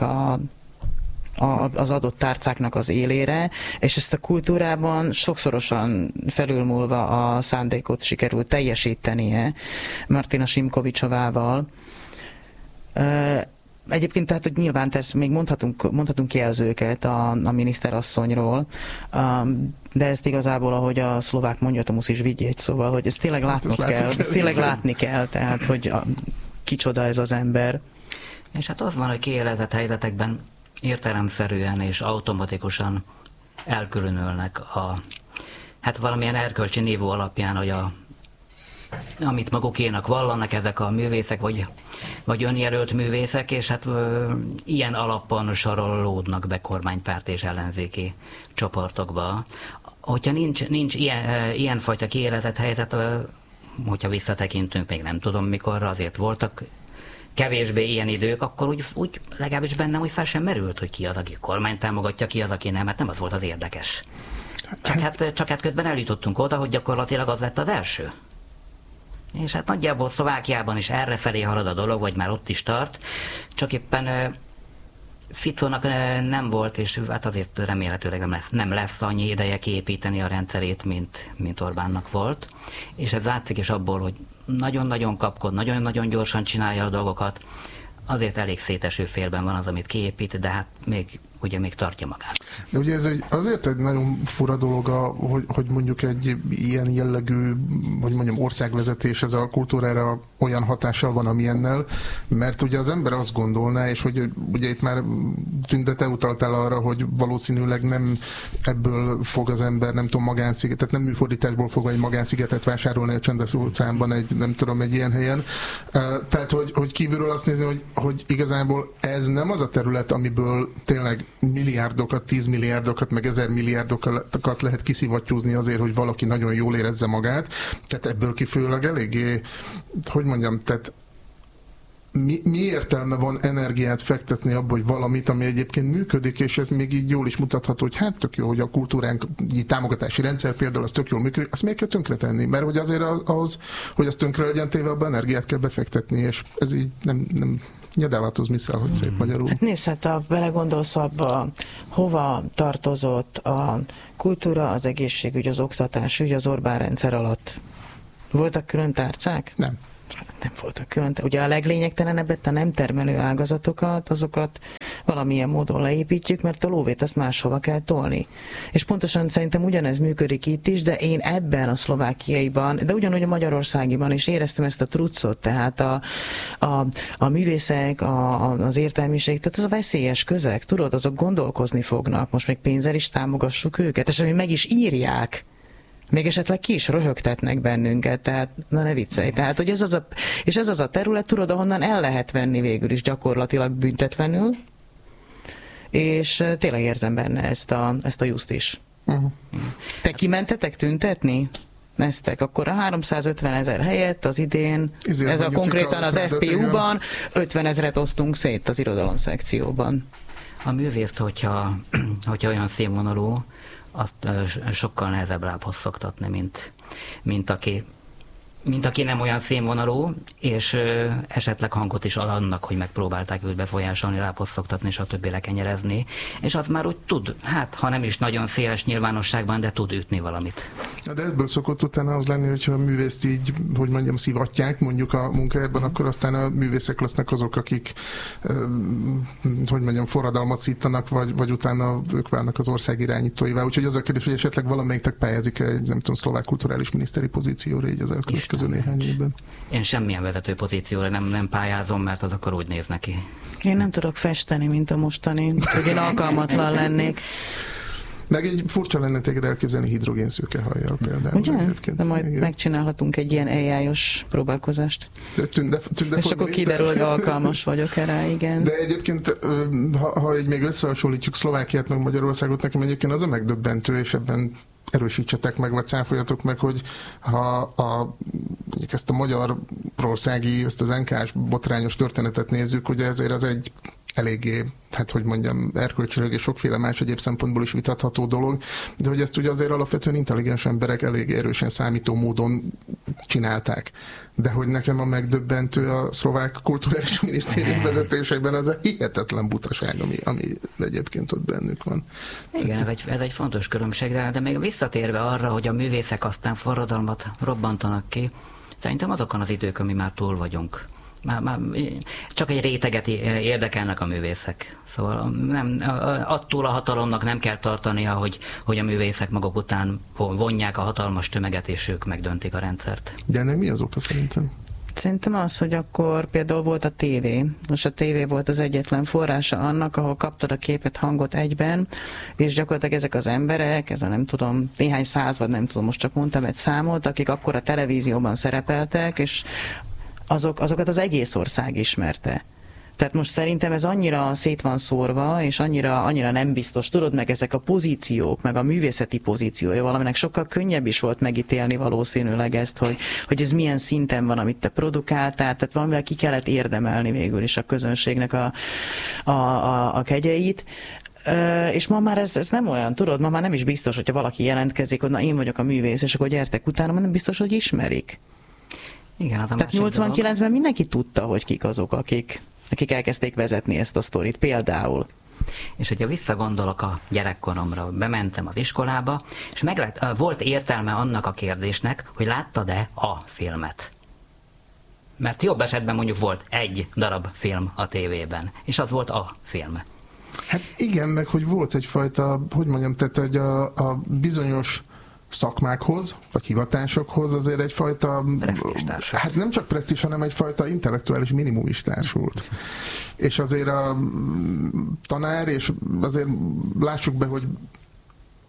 az adott tárcáknak az élére, és ezt a kultúrában sokszorosan felülmúlva a szándékot sikerült teljesítenie Martina Simkovicsovával. Egyébként tehát, hogy nyilván még mondhatunk jelzőket a miniszterasszonyról, de ezt igazából, ahogy a szlovák mondjatomusz is vigyégy, szóval, hogy ezt tényleg látni kell, tehát, hogy kicsoda ez az ember. És hát az van, hogy kiélezett helyzetekben értelemszerűen és automatikusan elkülönülnek hát valamilyen erkölcsi nívó alapján, hogy amit magukénak vallanak ezek a művészek, vagy önjelölt művészek, és hát ilyen alapon sorolódnak be kormánypárt és ellenzéki csoportokba. Hogyha nincs ilyenfajta kiélezett helyzet, hogyha visszatekintünk, még nem tudom mikor, azért voltak kevésbé ilyen idők, akkor úgy legalábbis bennem úgy fel sem merült, hogy ki az, aki kormányt támogatja, ki az, aki nem, hát nem az volt az érdekes. Csak hát közben eljutottunk oda, hogy gyakorlatilag az lett az első. És hát nagyjából Szlovákiában is errefelé halad a dolog, vagy már ott is tart, csak éppen Ficónak nem volt, és hát azért remélhetőleg nem lesz annyi ideje kiépíteni a rendszerét, mint Orbánnak volt. És ez látszik is abból, hogy nagyon-nagyon kapkod, nagyon-nagyon gyorsan csinálja a dolgokat, azért elég széteső félben van az, amit kiépít, de hát még tartja magát. De ugye ez azért egy nagyon fura dolog, hogy mondjuk egy ilyen jellegű, hogy mondjam, országvezetés ez a kultúrára olyan hatással van, amilyennel, mert ugye az ember azt gondolná, és hogy ugye itt már Tünde, te utaltál arra, hogy valószínűleg nem ebből fog az ember, nem tudom, magánszigetet, nem műfordításból fog egy magánszigetet vásárolni a Csendes óceánban egy ilyen helyen. Tehát, hogy kívülről azt nézni, hogy igazából ez nem az a terület, amiből tényleg milliárdokat, 10 milliárdokat, meg 1000 milliárdokat lehet kiszivattyúzni azért, hogy valaki nagyon jól érezze magát. Tehát ebből kifőleg eléggé, hogy mondjam, tehát mi értelme van energiát fektetni abba, hogy valamit, ami egyébként működik, és ez még így jól is mutatható, hogy hát tök jó, hogy a kultúránk támogatási rendszer például az tök jól működik, azt miért kell tönkretenni? Mert hogy azért az, hogy az tönkre legyen téve, abban energiát kell befektetni, és ez így nem nyedáváltoz miszel, hogy szép magyarul. Hát nézd, hát ha belegondolsz abba, hova tartozott a kultúra, az egészségügy, az oktatásügy az Orbán rendszer alatt? Voltak külön tárcák? Nem voltak külön. Ugye a leglényegtelenebbet, a nem termelő ágazatokat, azokat valamilyen módon leépítjük, mert a lóvét azt máshova kell tolni. És pontosan szerintem ugyanez működik itt is, de én ebben a szlovákiaiban, de ugyanúgy a magyarországiban is éreztem ezt a truccot, tehát a művészek, az értelmiség, tehát ez a veszélyes közeg, tudod, azok gondolkozni fognak, most még pénzzel is támogassuk őket, és meg is írják. Még esetleg ki is röhögtetnek bennünket, tehát na ne viccelj. Tehát, hogy ez az a terület, tudod, ahonnan el lehet venni végül is gyakorlatilag büntetlenül, és tényleg érzem benne ezt a just is. Te kimentetek tüntetni? Neztek, akkor a 350 000 helyett az idén, ez a konkrétan az FPU-ban 50 000-et osztunk szét az irodalom szekcióban. A művészt, hogyha olyan színvonalú, azt sokkal nehezebb lábhoz szoktatni, mint aki nem olyan színvonalú, és esetleg hangot is ad annak, hogy megpróbálták őt befolyásolni, lábhoz szoktatni, és a többi lekenyerezni. És az már úgy tud, hát ha nem is nagyon széles nyilvánosságban, de tud ütni valamit. De ebből szokott utána az lenni, hogyha a művészt így, hogy mondjam, szivatják mondjuk a munkahelyben, akkor aztán a művészek lesznek azok, akik, hogy mondjam, forradalmat szítanak, vagy utána ők válnak az ország irányítóivá. Úgyhogy az a kérdés, hogy esetleg valamelyiknek pályázik egy, nem tudom, szlovák kulturális miniszteri pozícióra így az elkövetkező néhány évben. Én semmilyen vezető pozícióra nem pályázom, mert az akkor úgy néz neki. Én nem tudok festeni, mint a mostani, hogy én alkalmatlan lennék. Meg egy furcsa lenne téged elképzelni hidrogénszőke hajjal például. Ugye? De majd megcsinálhatunk egy ilyen AI-os próbálkozást. És akkor kiderül, hogy alkalmas vagyok erre, igen. De egyébként, ha így még összehasonlítjuk Szlovákiát meg Magyarországot, nekem egyébként az a megdöbbentő, és ebben erősítsetek meg, vagy cáfoljatok meg, hogy ha ezt a magyarországi, ezt az NK-s botrányos történetet nézzük, ugye ezért az egy eléggé, hát hogy mondjam, erkölcsileg és sokféle más egyéb szempontból is vitatható dolog, de hogy ezt ugye azért alapvetően intelligens emberek elég erősen számító módon csinálták. De hogy nekem a megdöbbentő a szlovák kulturális minisztérium vezetésében az a hihetetlen butaság, ami egyébként ott bennük van. Igen, ez egy fontos különbség, de még visszatérve arra, hogy a művészek aztán forradalmat robbantanak ki, szerintem azokon az időkön mi már túl vagyunk. Már csak egy réteget érdekelnek a művészek. Szóval attól a hatalomnak nem kell tartania, hogy a művészek maguk után vonják a hatalmas tömeget, és ők megdöntik a rendszert. De ennek mi az oka szerintem? Szerintem az, hogy akkor például volt a tévé. Most a tévé volt az egyetlen forrása annak, ahol kaptad a képet, hangot egyben, és gyakorlatilag ezek az emberek, ez a nem tudom, néhány száz, vagy nem tudom, most csak mondtam egy számot, akik akkor a televízióban szerepeltek, és azokat az egész ország ismerte. Tehát most szerintem ez annyira szét van szórva, és annyira nem biztos. Tudod, meg ezek a pozíciók, meg a művészeti pozíciója valaminek sokkal könnyebb is volt megítélni valószínűleg ezt, hogy ez milyen szinten van, amit te produkáltál, tehát valamivel ki kellett érdemelni végül is a közönségnek a kegyeit. És ma már ez nem olyan, tudod, ma már nem is biztos, hogyha valaki jelentkezik, hogy na én vagyok a művész, és akkor gyertek utána, nem biztos, hogy ismerik. Igen, tehát 89-ben mindenki tudta, hogy kik azok, akik elkezdték vezetni ezt a sztorit, például. És hogyha visszagondolok a gyerekkoromra, bementem az iskolába, és volt értelme annak a kérdésnek, hogy láttad-e a filmet. Mert jobb esetben mondjuk volt egy darab film a tévében, és az volt a film. Hát igen, meg hogy volt egyfajta, hogy mondjam, tehát hogy a bizonyos szakmákhoz, vagy hivatásokhoz azért egyfajta, hát nem csak presztízs, hanem egyfajta intellektuális minimum is társult. És azért a tanár, és azért lássuk be, hogy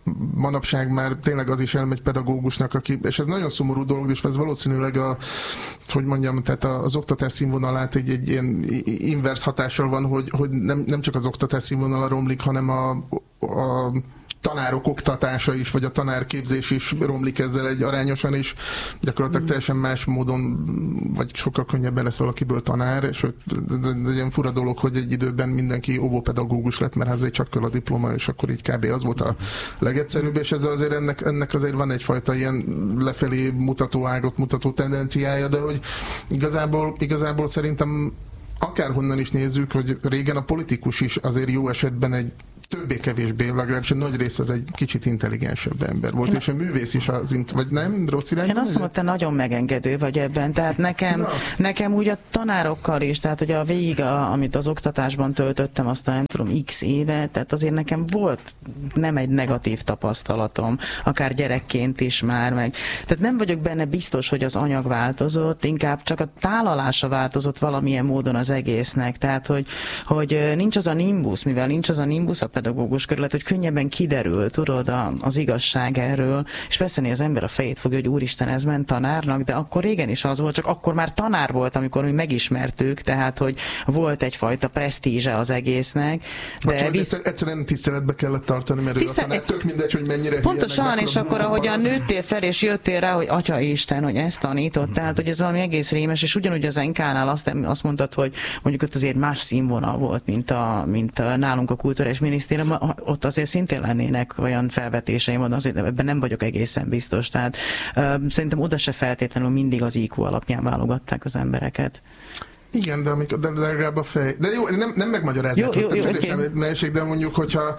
manapság már tényleg az is elmegy pedagógusnak, aki, és ez nagyon szomorú dolog, és ez valószínűleg tehát az oktatás színvonalát egy ilyen inverse hatással van, hogy nem csak az oktatás színvonala romlik, hanem a tanárok oktatása is, vagy a tanárképzés is romlik ezzel egy arányosan, és gyakorlatilag teljesen más módon, vagy sokkal könnyebben lesz valakiből tanár, és egy ilyen fura dolog, hogy egy időben mindenki óvópedagógus lett, mert azért csak kell a diploma, és akkor így kb. Az volt a legegyszerűbb, és ez azért ennek azért van egyfajta ilyen lefelé mutató ágot, mutató tendenciája, de hogy igazából szerintem akárhonnan is nézzük, hogy régen a politikus is azért jó esetben egy többé-kevésbé, legalábbis a nagy rész az egy kicsit intelligensebb ember volt, és a művész is vagy nem? Rossz irányban? Én azt mondom, te nagyon megengedő vagy ebben, tehát nekem úgy a tanárokkal is, tehát hogy a végig, amit az oktatásban töltöttem, azt nem tudom, x éve, tehát azért nekem volt nem egy negatív tapasztalatom, akár gyerekként is már meg. Tehát nem vagyok benne biztos, hogy az anyag változott, inkább csak a tálalása változott valamilyen módon az egésznek, tehát hogy nincs az a nimbus, mivel nincs az a nimbus a pedagógus körület, hogy könnyebben kiderül, tudod, az igazság erről, és persze az ember a fejét fogja, hogy úristen, ez ment tanárnak, de akkor régen is az volt, csak akkor már tanár volt, amikor mi megismertük, tehát, hogy volt egyfajta presztízse az egésznek. De egyszerűen tiszteletbe kellett tartani, mert ő a tanár, tök mindegy, hogy mennyire pontosan, és akkor ahogyan nőttél fel, és jöttél rá, hogy Atya Isten, hogy ezt tanított, tehát, hogy ez valami egész rémes, és ugyanúgy az NK-nál azt mondtad, hogy mondjuk ott azért más színvonal volt, mint nálunk a kulturális minisztérium, ott azért szintén lennének olyan felvetéseim, azért ebben nem vagyok egészen biztos. Tehát szerintem oda se feltétlenül mindig az IQ alapján válogatták az embereket. Igen, de legalább a fej. De jó, nem megmagyarázni. De mondjuk, hogyha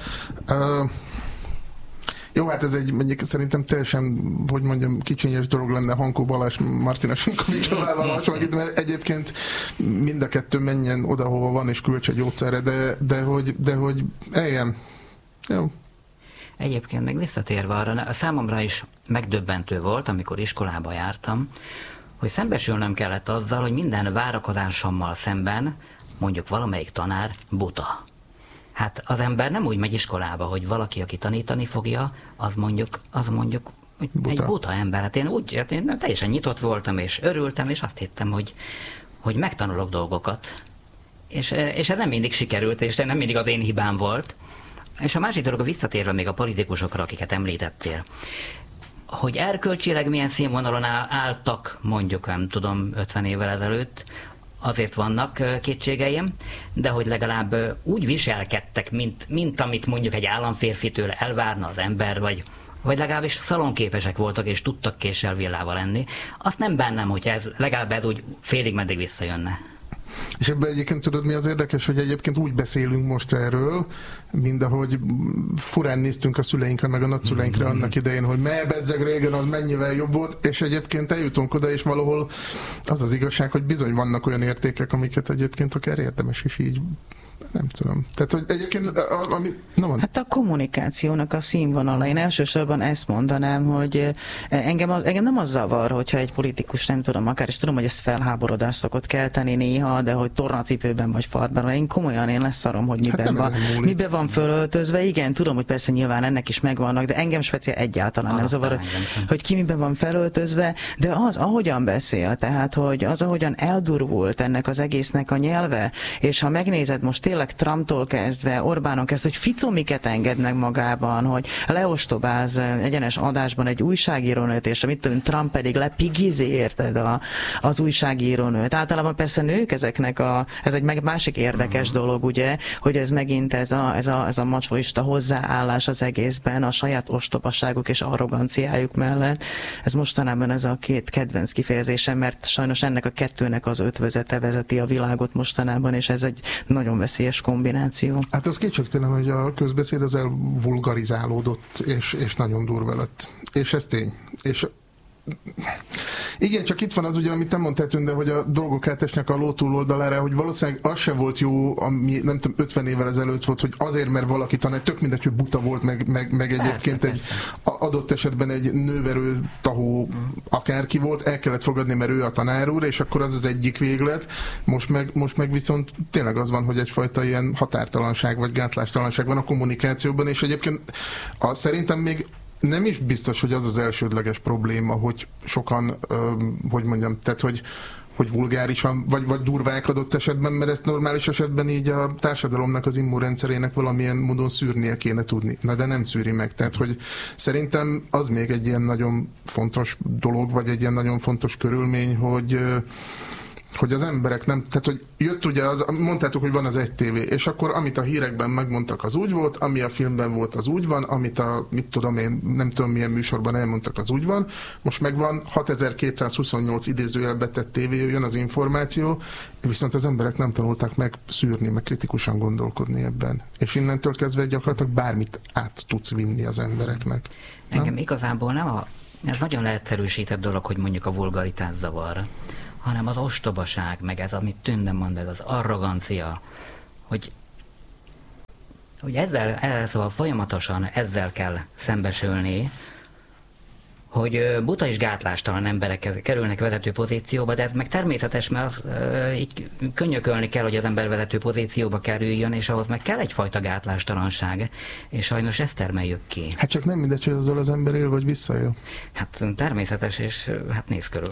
jó, hát ez mondjuk szerintem teljesen, hogy mondjam, kicsinyes dolog lenne Hankó Balázs Martina Sunkovicsovával hasonlítani, mert egyébként mind a kettő menjen oda, hova van, és költs egy gyógyszerre, de hogy eljen. Jó. Egyébként meg visszatérve arra, számomra is megdöbbentő volt, amikor iskolába jártam, hogy szembesülnöm kellett azzal, hogy minden várakozásommal szemben mondjuk valamelyik tanár buta. Hát az ember nem úgy megy iskolába, hogy valaki, aki tanítani fogja, az mondjuk buta. Egy buta ember. Hát én teljesen nyitott voltam, és örültem, és azt hittem, hogy megtanulok dolgokat. És ez nem mindig sikerült, és nem mindig az én hibám volt. És a másik dolog, visszatérve még a politikusokra, akiket említettél, hogy erkölcsileg milyen színvonalon álltak, mondjuk, nem tudom, 50 évvel ezelőtt, azért vannak kétségeim, de hogy legalább úgy viselkedtek, mint amit mondjuk egy államférfitől elvárna az ember, vagy legalábbis szalonképesek voltak, és tudtak késsel villával lenni. Azt nem bánnám, hogy legalább ez úgy félig meddig visszajönne. És ebben egyébként tudod, mi az érdekes, hogy egyébként úgy beszélünk most erről, mint ahogy furán néztünk a szüleinkre, meg a nagyszüleinkre annak idején, hogy bezzeg régen az mennyivel jobb volt, és egyébként eljutunk oda, és valahol az az igazság, hogy bizony vannak olyan értékek, amiket egyébként akár érdemes is így, nem tudom. Tehát, hogy egyébként Hát a kommunikációnak a színvonala. Én elsősorban ezt mondanám, hogy engem nem az zavar, hogyha egy politikus, nem tudom, akár is tudom, hogy ez felháborodást szokott kelteni néha, de hogy tornacipőben vagy farban. Én komolyan leszarom, hogy miben van fölöltözve. Igen, tudom, hogy persze nyilván ennek is megvannak, de engem speciál egyáltalán nem zavar, hogy ki miben van felöltözve, de az, ahogyan beszél, tehát, hogy az, ahogyan eldurvult ennek az egésznek a nyelve, és ha megnézed most tényleg Trumptól kezdve, Orbánon kezdve, hogy Fico miket enged meg magában, hogy leostobáz egyenes adásban egy újságírónőt, és mit tudom, Trump pedig lepigizé, érted, az újságírónőt. Általában persze nők ez egy másik érdekes dolog, ugye, hogy ez megint ez a macsoista hozzáállás az egészben, a saját ostobaságuk és arroganciájuk mellett. Ez mostanában ez a két kedvenc kifejezésem, mert sajnos ennek a kettőnek az ötvözete vezeti a világot mostanában, és ez egy nagyon veszélyes kombináció. Hát az kétségtelen, hogy a közbeszéd az elvulgarizálódott, és nagyon durva lett. És ez tény. Igen, csak itt van az ugye, amit te mondtál, Tünde, hogy a dolgok átesnek a ló túloldalára, hogy valószínűleg az se volt jó, ami nem tudom, 50 évvel ezelőtt volt, hogy azért, mert valaki tanár, tök mindegy, hogy buta volt, meg egyébként egy adott esetben egy nőverő tahó akárki volt, el kellett fogadni, mert ő a tanár úr, és akkor az egyik véglet. Most meg viszont tényleg az van, hogy egyfajta ilyen határtalanság vagy gátlástalanság van a kommunikációban, és egyébként szerintem még nem is biztos, hogy az elsődleges probléma, hogy sokan, hogy mondjam, tehát hogy vulgárisan, vagy durvák adott esetben, mert ezt normális esetben így a társadalomnak, az immunrendszerének valamilyen módon szűrnie kéne tudni. Na de nem szűri meg. Tehát, hogy szerintem az még egy ilyen nagyon fontos dolog, vagy egy ilyen nagyon fontos körülmény, hogy az emberek nem, tehát hogy jött ugye mondtátok, hogy van az egy tévé, és akkor amit a hírekben megmondtak, az úgy volt, ami a filmben volt, az úgy van, amit mit tudom én, nem tudom milyen műsorban elmondtak, az úgy van, most megvan 6228 idézőjelbe tett tévé, jön az információ, viszont az emberek nem tanulták meg szűrni, meg kritikusan gondolkodni ebben. És innentől kezdve gyakorlatilag bármit át tudsz vinni az embereknek. Engem igazából nem ez nagyon leegyszerűsített dolog, hogy mondjuk a vulgaritás zavar, hanem az ostobaság, meg ez, amit Tünde mond, ez az arrogancia, hogy szóval folyamatosan ezzel kell szembesülni, hogy buta és gátlástalan emberek kerülnek vezető pozícióba, de ez meg természetes, mert így könnyökölni kell, hogy az ember vezető pozícióba kerüljön, és ahhoz meg kell egyfajta gátlástalanság, és sajnos ezt termeljük ki. Hát csak nem mindegy, hogy azzal az ember él, vagy visszaél. Hát természetes, és hát néz körül.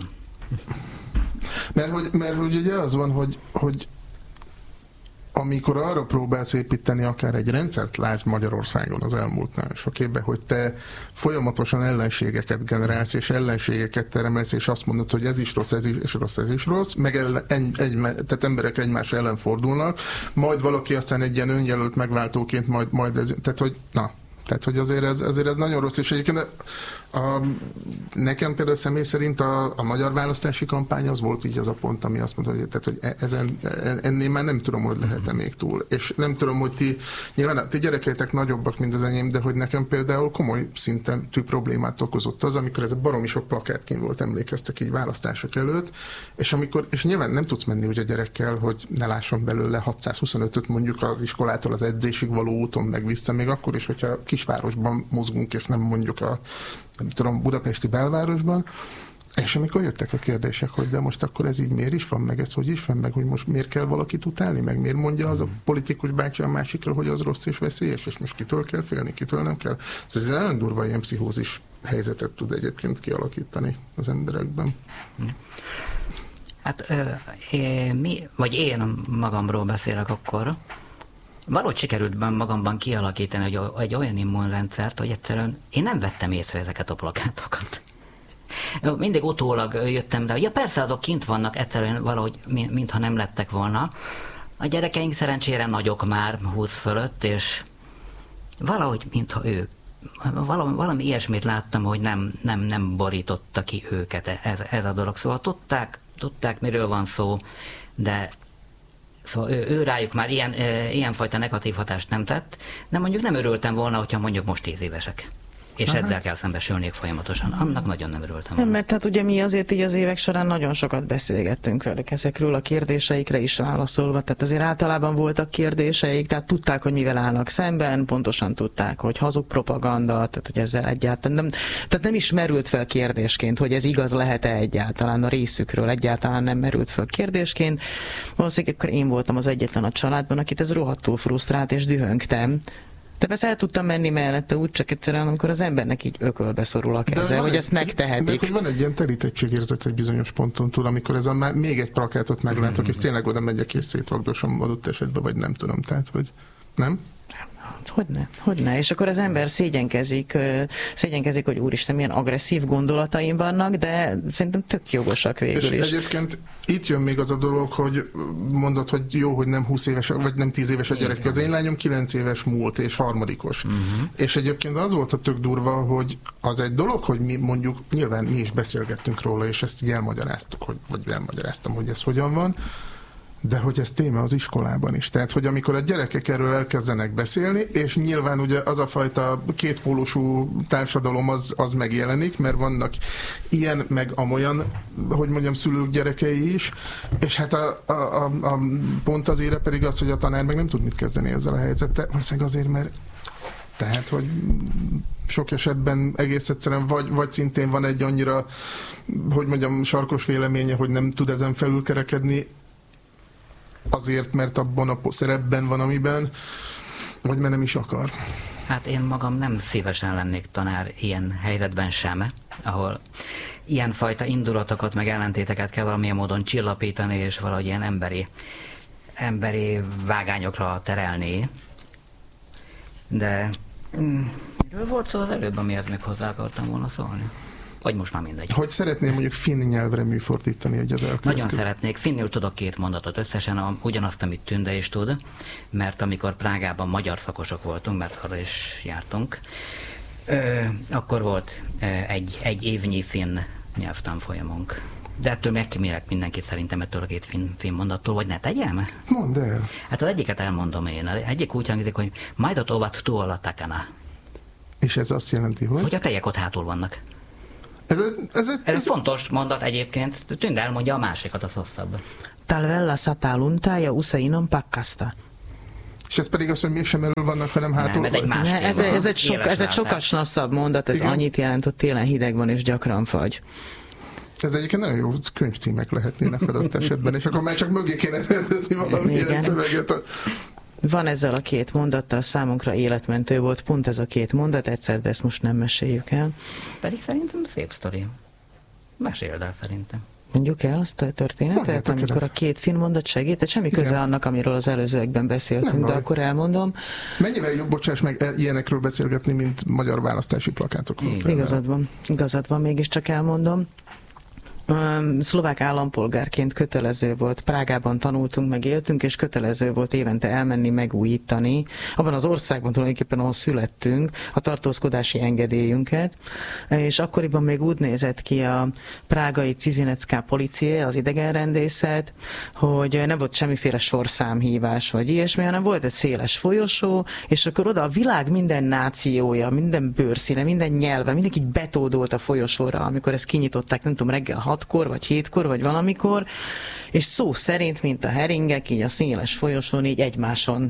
Mert hogy ugye az van, hogy amikor arra próbálsz építeni akár egy rendszert, lásd Magyarországon az elmúlt nagyon sok évben, hogy te folyamatosan ellenségeket generálsz, és ellenségeket termelsz, és azt mondod, hogy ez is rossz, ez is rossz, ez is rossz, meg tehát emberek egymás ellen fordulnak, majd valaki aztán egy ilyen önjelölt megváltóként majd ez, tehát, hogy azért ez nagyon rossz, és egyébként nekem például személy szerint a magyar választási kampány az volt így az a pont, ami azt mondta, hogy ennél már nem tudom, hogy lehet-e még túl. És nem tudom, hogy nyilván ti gyerekeitek nagyobbak, mint az enyém, de hogy nekem például komoly szinten problémát okozott az, amikor ez a baromi sok plakát kint volt, emlékeztek így választások előtt, és nyilván nem tudsz menni úgy a gyerekkel, hogy ne lásson belőle 625-öt mondjuk az iskolától az edzésig való úton meg vissza, még akkor is, hogyha kisvárosban mozgunk, és nem mondjuk nem tudom, budapesti belvárosban, és amikor jöttek a kérdések, hogy de most akkor ez így miért is van, meg ez hogy is van, meg hogy most miért kell valakit utálni, meg miért mondja az a politikus bácsi a másikra, hogy az rossz és veszélyes, és most kitől kell félni, kitől nem kell. Ez nagyon durva ilyen pszichózis helyzetet tud egyébként kialakítani az emberekben. Hát én magamról beszélek akkor, valahogy sikerült magamban kialakítani egy olyan immunrendszert, hogy egyszerűen én nem vettem észre ezeket a plakátokat. Mindig utólag jöttem rá, ja persze azok kint vannak, egyszerűen valahogy mintha nem lettek volna. A gyerekeink szerencsére nagyok már 20 fölött, és valahogy mintha ők. Valami ilyesmit láttam, hogy nem borította ki őket ez a dolog. Szóval tudták miről van szó, de szóval ő rájuk már ilyenfajta negatív hatást nem tett, de mondjuk nem örültem volna, hogyha mondjuk most 10 évesek. És ezzel kell szembesülniük folyamatosan. Annak nagyon nem örültem. Nem, mert hát ugye mi azért így az évek során nagyon sokat beszélgettünk velük ezekről a kérdéseikre is válaszolva, tehát azért általában voltak kérdéseik, tehát tudták, hogy mivel állnak szemben, pontosan tudták, hogy hazug propaganda, tehát hogy ezzel egyáltalán nem, tehát nem is merült fel kérdésként, hogy ez igaz lehet-e egyáltalán a részükről, egyáltalán nem merült fel kérdésként. Valószínűleg akkor én voltam az egyetlen a családban, akit ez rohadtul frusztrált, és dühöngtem. De persze el tudtam menni mellette úgy, csak egyszerűen, amikor az embernek így ökölbe szorul a keze, hogy ezt megtehetik. De hogy van egy ilyen terítettségérzet egy bizonyos ponton túl, amikor ez már még egy plakátot meglátok, és tényleg oda megyek és szétvagdosom adott esetben, vagy nem tudom, tehát, hogy nem? Hogyne. És akkor az ember szégyenkezik, hogy úristen, milyen agresszív gondolataim vannak, de szerintem tök jogosak végül is. És egyébként itt jön még az a dolog, hogy mondod, hogy jó, hogy nem 20 éves, vagy nem 10 éves a gyerek. Az én lányom 9 éves múlt, és harmadikos. És egyébként az volt a tök durva, hogy az egy dolog, hogy mi mondjuk, nyilván mi is beszélgettünk róla, és ezt így elmagyaráztuk, vagy elmagyaráztam, hogy ez hogyan van, de hogy ez téma az iskolában is. Tehát, hogy amikor a gyerekek erről elkezdenek beszélni, és nyilván ugye az a fajta kétpólusú társadalom az megjelenik, mert vannak ilyen, meg amolyan, hogy mondjam, szülők gyerekei is, és hát a pont az ére pedig az, hogy a tanár meg nem tud mit kezdeni ezzel a helyzettel. Valószínűleg azért, mert tehát, hogy sok esetben egész egyszerűen vagy szintén van egy annyira, hogy mondjam, sarkos véleménye, hogy nem tud ezen felülkerekedni, azért, mert abban a szerepben van, amiben, vagy mert nem is akar. Hát én magam nem szívesen lennék tanár ilyen helyzetben sem, ahol ilyenfajta indulatokat, meg ellentéteket kell valamilyen módon csillapítani, és valahogy ilyen emberi vágányokra terelni. De miről volt szó az előbb, amiért még hozzá akartam volna szólni? Vagy most már mindegy. Hogy szeretném mondjuk finn nyelvre műfordítani, hogy az elkövetkező. Nagyon szeretnék. Finnül tudok 2 mondatot összesen, ugyanazt, amit Tünde is tud, mert amikor Prágában magyar szakosok voltunk, mert arra is jártunk, akkor volt egy évnyi finn nyelvtanfolyamunk. De ettől megkímélek mindenkit szerintem ettől a 2 finn mondattól, vagy ne tegyem? Mondd el. Hát az egyiket elmondom én. Egyik úgy hangzik, hogy majdot ovat tuolla takana. És ez azt jelenti, hogy? Hogy a tejek ott hátul vannak. Ez fontos mondat egyébként. Tünde elmondja a másikat, az hosszabb. Talvella satää lunta ja usein on pakkasta. És ez pedig az, hogy mégsem elől vannak, hanem hátul. Nem, ez egy sokkal snasszabb mondat, ez igen. Annyit jelent, hogy télen hideg van és gyakran fagy. Ez egyébként nagyon jó könyvcímek lehetnének adott esetben, és akkor már csak mögé kéne rendezni valamilyen szöveget. Van ezzel a 2 mondattal, számunkra életmentő volt pont ez a 2 mondat egyszer, de ezt most nem meséljük el. Pedig szerintem szép sztori. Meséld el szerintem. Mondjuk el azt a történetet, amikor a 2 finn mondat segített, semmi köze annak, amiről az előzőekben beszéltünk, de akkor elmondom. Mennyivel jobb, bocsáss meg, ilyenekről beszélgetni, mint magyar választási plakátokról? Igazad van, mégiscsak elmondom. Szlovák állampolgárként kötelező volt, Prágában tanultunk, meg éltünk, és kötelező volt évente elmenni, megújítani, abban az országban tulajdonképpen, ahol születtünk, a tartózkodási engedélyünket, és akkoriban még úgy nézett ki a prágai Cizinecká policia, az idegenrendészet, hogy nem volt semmiféle sorszámhívás, vagy ilyesmi, hanem volt egy széles folyosó, és akkor oda a világ minden nációja, minden bőrszíne, minden nyelve, mindenki betódolt a folyosóra, amikor ezt kinyitották, nem tudom, reggel 6-kor, vagy 7-kor, vagy valamikor, és szó szerint, mint a heringek, így a széles folyosón, így egymáson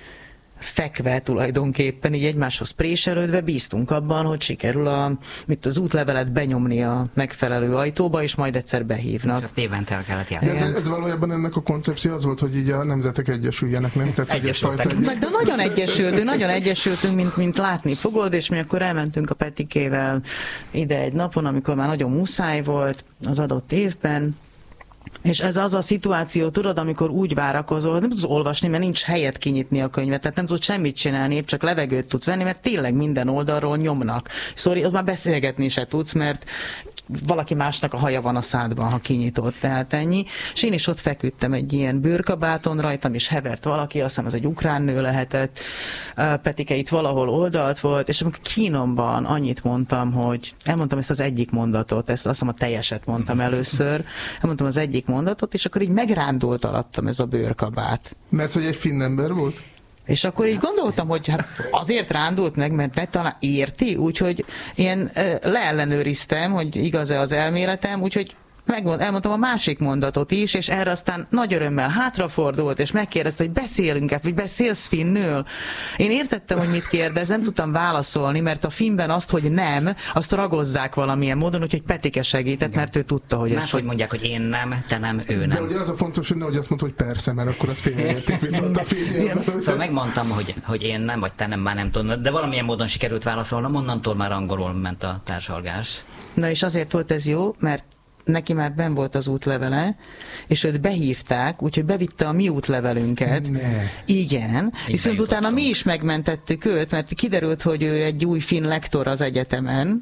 fekve tulajdonképpen, így egymáshoz préselődve bíztunk abban, hogy sikerül az útlevelet benyomni a megfelelő ajtóba, és majd egyszer behívnak. És azt évente el kellett járni. Ez valójában ennek a koncepció az volt, hogy így a nemzetek egyesüljenek, nem? Tehát, de nagyon egyesültünk, mint látni fogod, és mi akkor elmentünk a Petikével ide egy napon, amikor már nagyon muszáj volt az adott évben. És ez az a szituáció, tudod, amikor úgy várakozol, nem tudsz olvasni, mert nincs helyet kinyitni a könyvet, tehát nem tudsz semmit csinálni, épp csak levegőt tudsz venni, mert tényleg minden oldalról nyomnak. Szóval az már beszélgetni se tudsz, mert valaki másnak a haja van a szádban, ha kinyitott, tehát ennyi. És én is ott feküdtem egy ilyen bőrkabáton, rajtam is hevert valaki, azt hiszem ez egy ukrán nő lehetett, Petike itt valahol oldalt volt, és amikor kínomban annyit mondtam, hogy elmondtam ezt az egyik mondatot, ezt azt hiszem a teljeset mondtam először, elmondtam az egyik mondatot, és akkor így megrándult alattam ez a bőrkabát. Mert hogy egy finn ember volt? És akkor így gondoltam, hogy hát azért rándult meg, mert talán érti, úgyhogy én leellenőriztem, hogy igaz-e az elméletem, úgyhogy elmondtam a másik mondatot is, és erre aztán nagy örömmel hátrafordult, és megkérdezte, hogy beszélünk-e, vagy beszélsz finnül? Én értettem, hogy mit kérdez, nem tudtam válaszolni, mert a finnben azt, hogy nem, azt ragozzák valamilyen módon, úgyhogy Petike segített, igen. Mert ő tudta, hogy ez... hogy mondják, hogy én nem, te nem, ő nem. De ugye az a fontos, hogy nehogy azt mondta, hogy persze, mert akkor az félreérték viszont a filmjében. Szóval megmondtam, hogy én nem, vagy te nem, már nem tudom, de valamilyen módon sikerült válaszolnom, onnantól már angolul ment a társalgás. Na és azért volt ez jó, mert neki már benn volt az útlevele, és őt behívták, úgyhogy bevitte a mi útlevelünket. Ne. Igen, viszont utána mi is megmentettük őt, mert kiderült, hogy ő egy új finn lektor az egyetemen,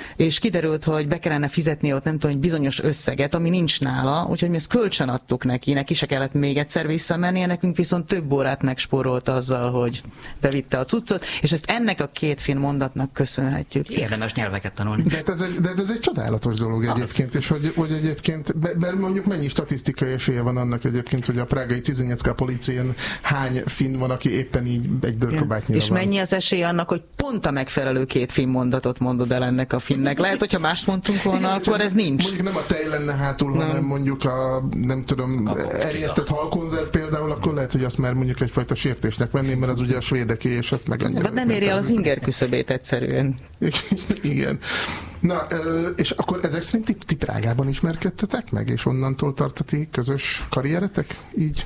és kiderült, hogy be kellene fizetni ott nem tudom, egy bizonyos összeget, ami nincs nála, úgyhogy mi ezt kölcsön adtuk neki se kellett még egyszer visszamennie, nekünk viszont több órát megspórolt azzal, hogy bevitte a cuccot, és ezt ennek a két finn mondatnak köszönhetjük. Érdemes nyelveket tanulni. De ez egy csodálatos dolog egyébként, és hogy egyébként, mert mondjuk mennyi statisztikai esélye van annak egyébként, hogy a prágai Cizinyecká policén hány finn van, aki éppen így egy bőrkabátnyira és van. mennyi az esély annak, hogy pont a megfelelő két finn mondatot mondod el ennek a finnek. Lehet, hogyha mást mondtunk volna, akkor ez nincs. Mondjuk nem a tej lenne hátul, hanem mondjuk a, nem tudom, erjesztett halkonzerv például, akkor lehet, hogy azt már mondjuk egyfajta sértésnek venném, mert az ugye a svédeké, és azt meg annyira. Hát nem éri el az inger küszöbét egyszerűen. Igen. Na, és akkor ezek szerint ti Prágában ismerkedtetek meg, és onnantól tart a ti közös karrieretek? Így?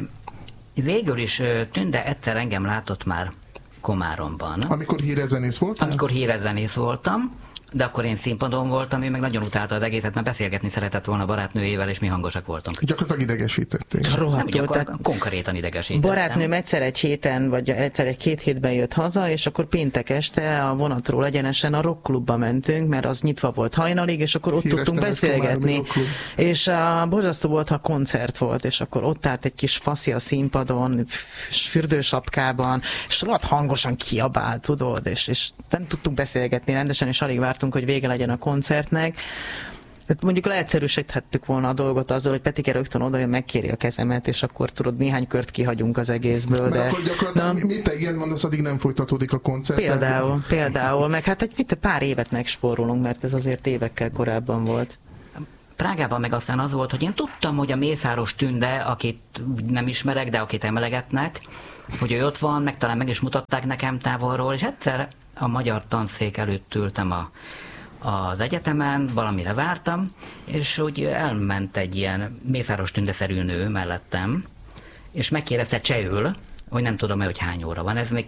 Végül is Tünde egyszer engem látott már Komáromban. Amikor hírezenész voltál? Amikor hírezenész voltam, de akkor én színpadon voltam, ő meg nagyon utálta az egészet, mert beszélgetni szeretett volna barátnőjével, és mi hangosak voltunk. Gyakorlatilag idegesítették. Konkrétan idegesítettem. Barátnőm egyszer egy héten, vagy egyszer egy 2 hétben jött haza, és akkor péntek este a vonatról egyenesen a rockklubba mentünk, mert az nyitva volt hajnalig, és akkor ott tudtunk beszélgetni. És borzasztó volt, ha koncert volt, és akkor ott állt egy kis faszi a színpadon, fürdősapkában, és rohadt hangosan kiabált, tudod, és nem tudtunk beszélgetni rendesen, és alig hogy vége legyen a koncertnek. Tehát mondjuk leegyszerűsíthettük volna a dolgot azzal, hogy Petike rögtön odajön, megkéri a kezemet, és akkor tudod, néhány kört kihagyunk az egészből. Mert akkor gyakorlatilag mit te igen mondasz, addig nem folytatódik a koncert? Például, meg hát egy pár évet megspórolunk, mert ez azért évekkel korábban volt. Prágában meg aztán az volt, hogy én tudtam, hogy a Mészáros Tünde, akit nem ismerek, de akit emlegetnek, hogy ő ott van, meg talán meg is mutatták nekem távolról, és egyszer a magyar tanszék előtt ültem az egyetemen, valamire vártam, és úgy elment egy ilyen Mészáros Tünde-szerű nő mellettem, és megkérdezte csehül, hogy nem tudom, hogy hány óra van, ez még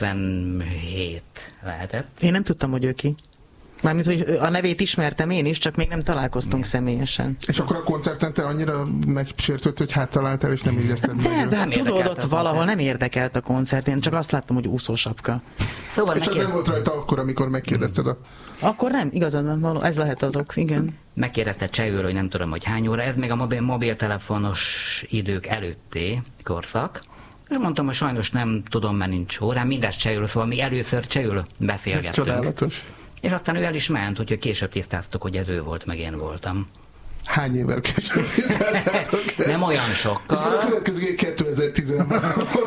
97 lehetett. Én nem tudtam, hogy ő ki. Mármint, hogy a nevét ismertem én is, csak még nem találkoztunk személyesen. És akkor a koncerten te annyira megsértődött, hogy háttaláltál, és nem ígyezted meg? De hát tudod, ott valahol nem érdekelt a koncert, én csak azt láttam, hogy úszósapka. Szóval és nem volt rajta akkor, amikor megkérdezted a... Akkor nem, igazad van, ez lehet azok, igen. Megkérdezte csehül, hogy nem tudom, hogy hány óra, ez még a mobiltelefonos idők előtti korszak. És mondtam, hogy sajnos nem tudom, mert nincs órám, mindez csehül, szóval mi először csehül beszélgettünk. Ez csodálatos. És aztán ő el is ment, úgyhogy később tisztáztuk, hogy ez ő volt, meg én voltam. Hány évvel később tisztáztátok? Nem olyan sokkal. A következő 2010-ben.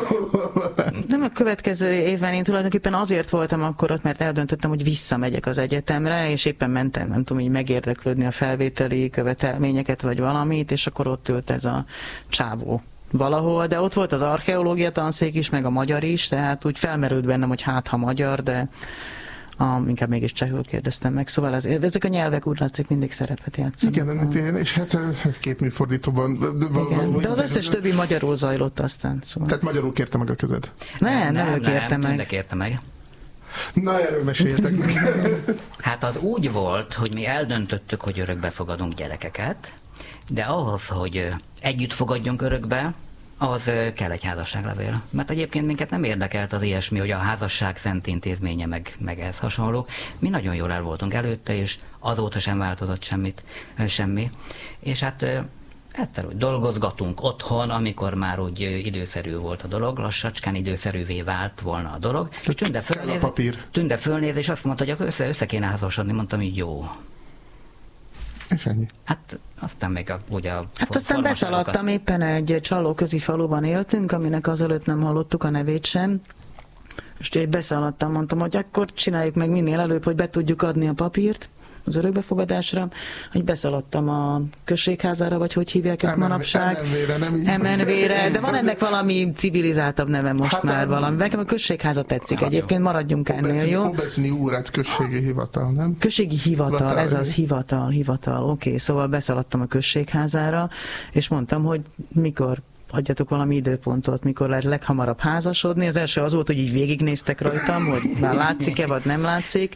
Nem a következő évben, én tulajdonképpen azért voltam akkor ott, mert eldöntöttem, hogy visszamegyek az egyetemre, és éppen mentem, nem tudom, így megérdeklődni a felvételi követelményeket, vagy valamit, és akkor ott ült ez a csávó valahol, de ott volt az archeológia tanszék is, meg a magyar is, tehát úgy felmerült bennem, hogy hát ha magyar, de inkább mégis csehül kérdeztem meg, szóval ezek a nyelvek úgy látszik mindig szerepet játszanak. Igen, és hát két műfordítóban. De az összes többi magyarul zajlott aztán. Szóval. Tehát magyarul kérte meg a kezed? Nem, ő kérte meg. Tünde kérte meg. Na, erről meséltek meg. Hát az úgy volt, hogy mi eldöntöttük, hogy örökbe fogadunk gyerekeket, de ahhoz, hogy együtt fogadjunk örökbe, az kell egy házasságlevél. Mert egyébként minket nem érdekelt az ilyesmi, hogy a házasság szent intézménye meg ez hasonló. Mi nagyon jól el voltunk előtte, és azóta sem változott semmi. És hát egyszer úgy dolgozgatunk otthon, amikor már úgy időszerű volt a dolog, lassacskán időszerűvé vált volna a dolog. És Tünde fölnéz, és azt mondta, hogy össze kéne házasodni. Mondtam, hogy jó. És ennyi. Hát aztán még ugye hát aztán beszaladtam, éppen egy csalóközi faluban éltünk, aminek azelőtt nem hallottuk a nevét sem. És így beszaladtam, mondtam, hogy akkor csináljuk meg minél előbb, hogy be tudjuk adni a papírt az örökbefogadásra, hogy beszaladtam a községházára, vagy hogy hívják ezt manapság? MNV-re, de van ennek valami civilizáltabb neve most hát már valami. Nekem a községháza tetszik egyébként, maradjunk ennél, jó? Obecni úrát községi hivatal, nem? Községi hivatal, ez az hivatal, oké, szóval beszaladtam a községházára, és mondtam, hogy mikor adjatok valami időpontot, mikor lehet leghamarabb házasodni. Az első az volt, hogy így végignéztek rajtam, hogy már látszik-e, vagy nem látszik.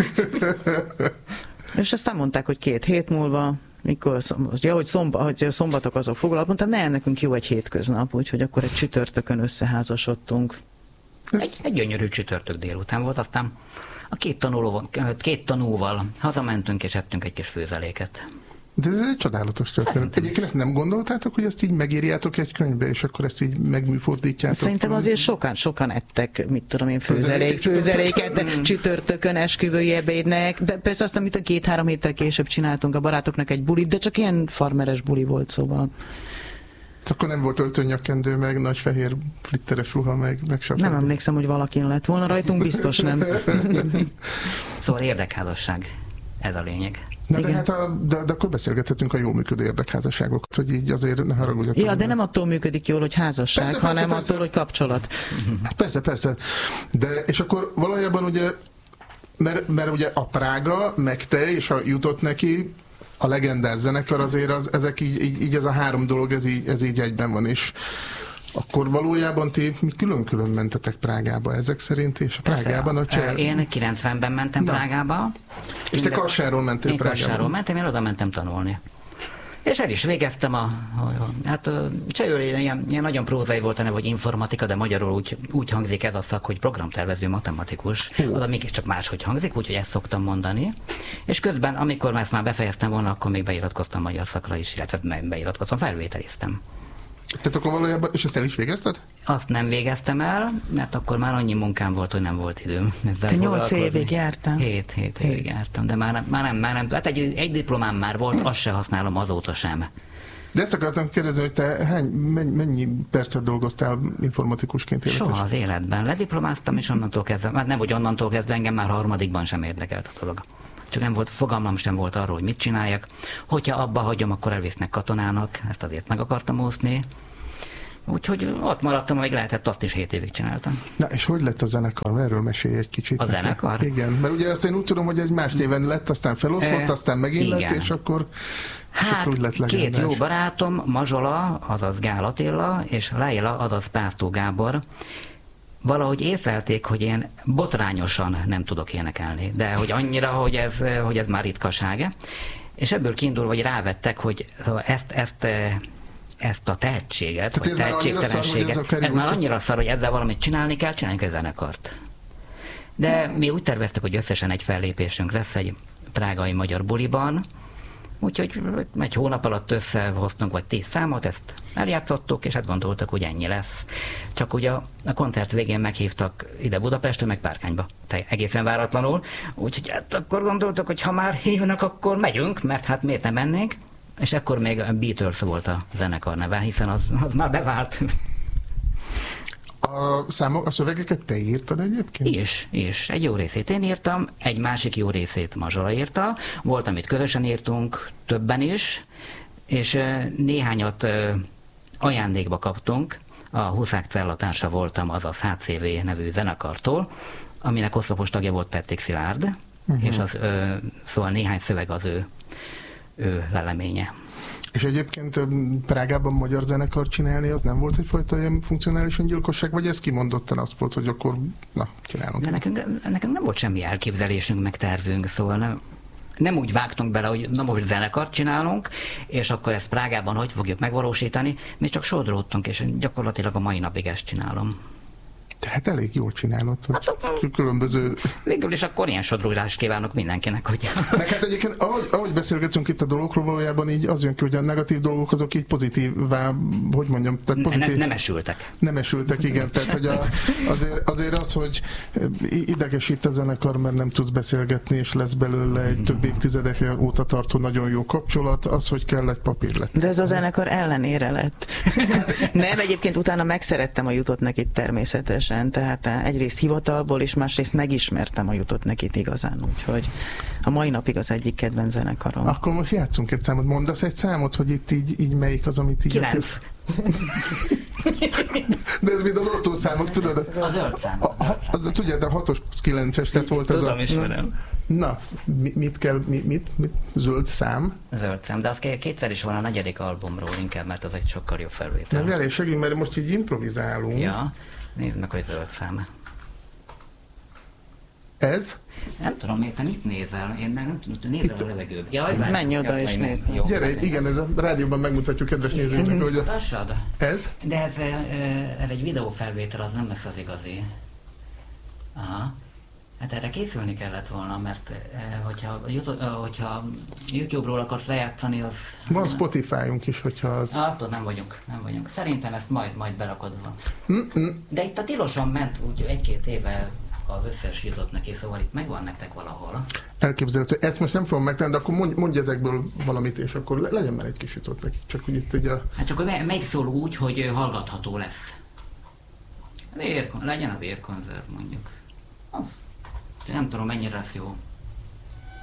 És aztán mondták, hogy 2 hét múlva, mikor, hogy szombatok azok foglalkoznak, mondtam, nekünk jó egy hétköznap, úgyhogy akkor egy csütörtökön összeházasodtunk. Egy gyönyörű csütörtök délután volt, aztán a két tanúval hazamentünk, és ettünk egy kis főzeléket. De ez egy csodálatos történet. Egyébként ezt nem gondoltátok, hogy ezt így megírjátok egy könyvbe, és akkor ezt így megműfordítjátok? Szerintem azért sokan ettek, mit tudom én, főzeléket csütörtökön, esküvői ebédnek, de persze azt, amit a 2-3 héttel később csináltunk a barátoknak egy bulit, de csak ilyen farmeres buli volt, szóval. Akkor nem volt öltönnyakendő, meg nagy fehér flitteres ruha, meg stb. Nem emlékszem, hogy valakin lett volna rajtunk, biztos nem. Szóval érdekházasság, ez a lényeg. Na de, hát de akkor beszélgethetünk a jól működő érdekházasságokat, hogy így azért ne haragudjatok. Ja, de nem attól működik jól, hogy házasság, hanem attól, hogy kapcsolat. Persze. De, és akkor valójában ugye, mert ugye a Prága, meg te, és a jutott neki, a legendás zenekar azért, ezek így ez a 3 dolog, ez így egyben van, és akkor valójában ti külön-külön mentetek Prágába ezek szerint, és a Prágában a cseh... Én 90-ben mentem Prágába. És te Kassáról mentél Prágába? Én Kassáról mentem, én oda mentem tanulni. És el is végeztem csehül ilyen nagyon prózai volt a neve, hogy informatika, de magyarul úgy hangzik ez a szak, hogy programtervező matematikus. Oda mégiscsak máshogy hangzik, úgyhogy ezt szoktam mondani. És közben, amikor ezt már befejeztem volna, akkor még beiratkoztam magyar szakra is, illetve beiratkoztam, felvételiztem. Tehát akkor valójában, és ezt el is végezted? Azt nem végeztem el, mert akkor már annyi munkám volt, hogy nem volt időm. Te 8 évig jártál? 7 évig jártam, de már nem. Hát egy diplomám már volt, azt se használom azóta sem. De ezt akartam kérdezni, hogy te mennyi percet dolgoztál informatikusként életesen? Soha az életben. Lediplomáztam, és onnantól kezdve, hát nem, hogy onnantól kezdve engem már harmadikban sem érdekelt a dolog. Csak nem volt, fogalmam sem volt arról, hogy mit csináljak. Hogyha abba hagyom, akkor elvisznek katonának, ezt azért meg akartam úszni. Úgyhogy ott maradtam, amíg lehetett, azt is 7 évig csináltam. Na, és hogy lett a zenekar? Erről mesélj egy kicsit. A zenekar? Igen, mert ugye ezt én úgy tudom, hogy egy más éven lett, aztán feloszlott, aztán megint lett, és akkor úgy lett legendás. 2 jó barátom, Mazsola, azaz Gál Attila, és Leila, azaz Pásztó Gábor, valahogy észlelték, hogy én botrányosan nem tudok énekelni, de hogy annyira, hogy ez már ritkaság. És ebből kiindulva, hogy rávettek, hogy ezt a tehetséget, vagy tehetségtelenséget, ez már annyira szar, hogy ezzel valamit csinálni kell, csináljuk egy zenekart. De mi úgy terveztek, hogy összesen egy fellépésünk lesz egy prágai magyar buliban, úgyhogy egy hónap alatt összehoztunk vagy 10 számot, ezt eljátszottuk, és hát gondoltak, hogy ennyi lesz. Csak ugye a koncert végén meghívtak ide Budapestre, meg Párkányba, egészen váratlanul, úgyhogy hát akkor gondoltak, hogy ha már hívnak, akkor megyünk, mert hát miért nem mennénk, és akkor még a Beatles volt a zenekar neve, hiszen az már bevált. A szövegeket te írtad egyébként? És egy jó részét én írtam, egy másik jó részét Mazsola írta, volt, amit közösen írtunk, többen is, és néhányat ajándékba kaptunk, a Huszák Cella társa voltam, azaz HCV nevű zenekartól, aminek oszlopos tagja volt Pették Szilárd, és szóval néhány szöveg az ő leleménye. És egyébként Prágában magyar zenekar csinálni, az nem volt egyfajta ilyen funkcionálisan gyilkosság, vagy ez kimondottan azt volt, hogy akkor csinálunk? De nekünk nem volt semmi elképzelésünk, meg tervünk, szóval nem úgy vágtunk bele, hogy na most zenekart csinálunk, és akkor ezt Prágában hogy fogjuk megvalósítani, mi csak sodródtunk, és gyakorlatilag a mai napig ezt csinálom. Tehát elég jól csinálod, hogy különböző... Végül is akkor ilyen sodródást kívánok mindenkinek, hogy... Meg hát egyébként, ahogy beszélgetünk itt a dolgokról, valójában így az jön ki, hogy a negatív dolgok azok így pozitívvá, hogy mondjam, tehát pozitív... Nem esültek. Nem esültek, igen. Tehát, hogy azért az, hogy idegesít a zenekar, mert nem tudsz beszélgetni, és lesz belőle egy több évtizedek óta tartó nagyon jó kapcsolat, az, hogy kell egy papírlet. De ez a zenekar ellenére lett. Nem, egyébként utána megszerettem a Jutott Nekit természetesen. Tehát egyrészt hivatalból, és másrészt megismertem a Jutott Nekit igazán, úgyhogy a mai napig az egyik kedvenc zenekarom. Akkor most játszunk egy számot. Mondasz egy számot, hogy itt így melyik az, amit így... 9. De ez mind a lottószámok, tudod? Ez a zöld szám. Tudjátok, a 6-os 9-es, tehát volt ez Tudom, ismerem. Na, mit kell, mit? Zöld szám? Zöld szám, de az kétszer is van a 4. albumról inkább, mert az egy sokkal jobb felvétel. Nem, elég segít, mert most így improvizálunk. Ja. Nézd meg, hogy zöld szám. Ez? Nem tudom, miért te mit nézel? Én nem tudom, nézel a levegőbe. Jaj, menj oda és nézd. Gyere, igen, ez a rádióban megmutatjuk kedves nézőknek, hogy... Lassad? Ez? De ez egy videófelvétel, az nem lesz az igazi. Hát erre készülni kellett volna, mert hogyha YouTube-ról akarsz lejátszani, az... Van Spotify-unk is, hogyha az... Attól nem vagyunk. Szerintem ezt majd berakod van. De itt a tilosan ment úgy 1-2 éve az összes jutott neki, szóval itt megvan nektek valahol. Elképzelhető. Ezt most nem fogom megtenni, de akkor mondj ezekből valamit, és akkor legyen már egy kis jutott neki. Csak úgy itt ugye... Hát csak hogy megszól úgy, hogy hallgatható lesz. Legyen a vérkonzerv mondjuk. Nem tudom, mennyire lesz jó.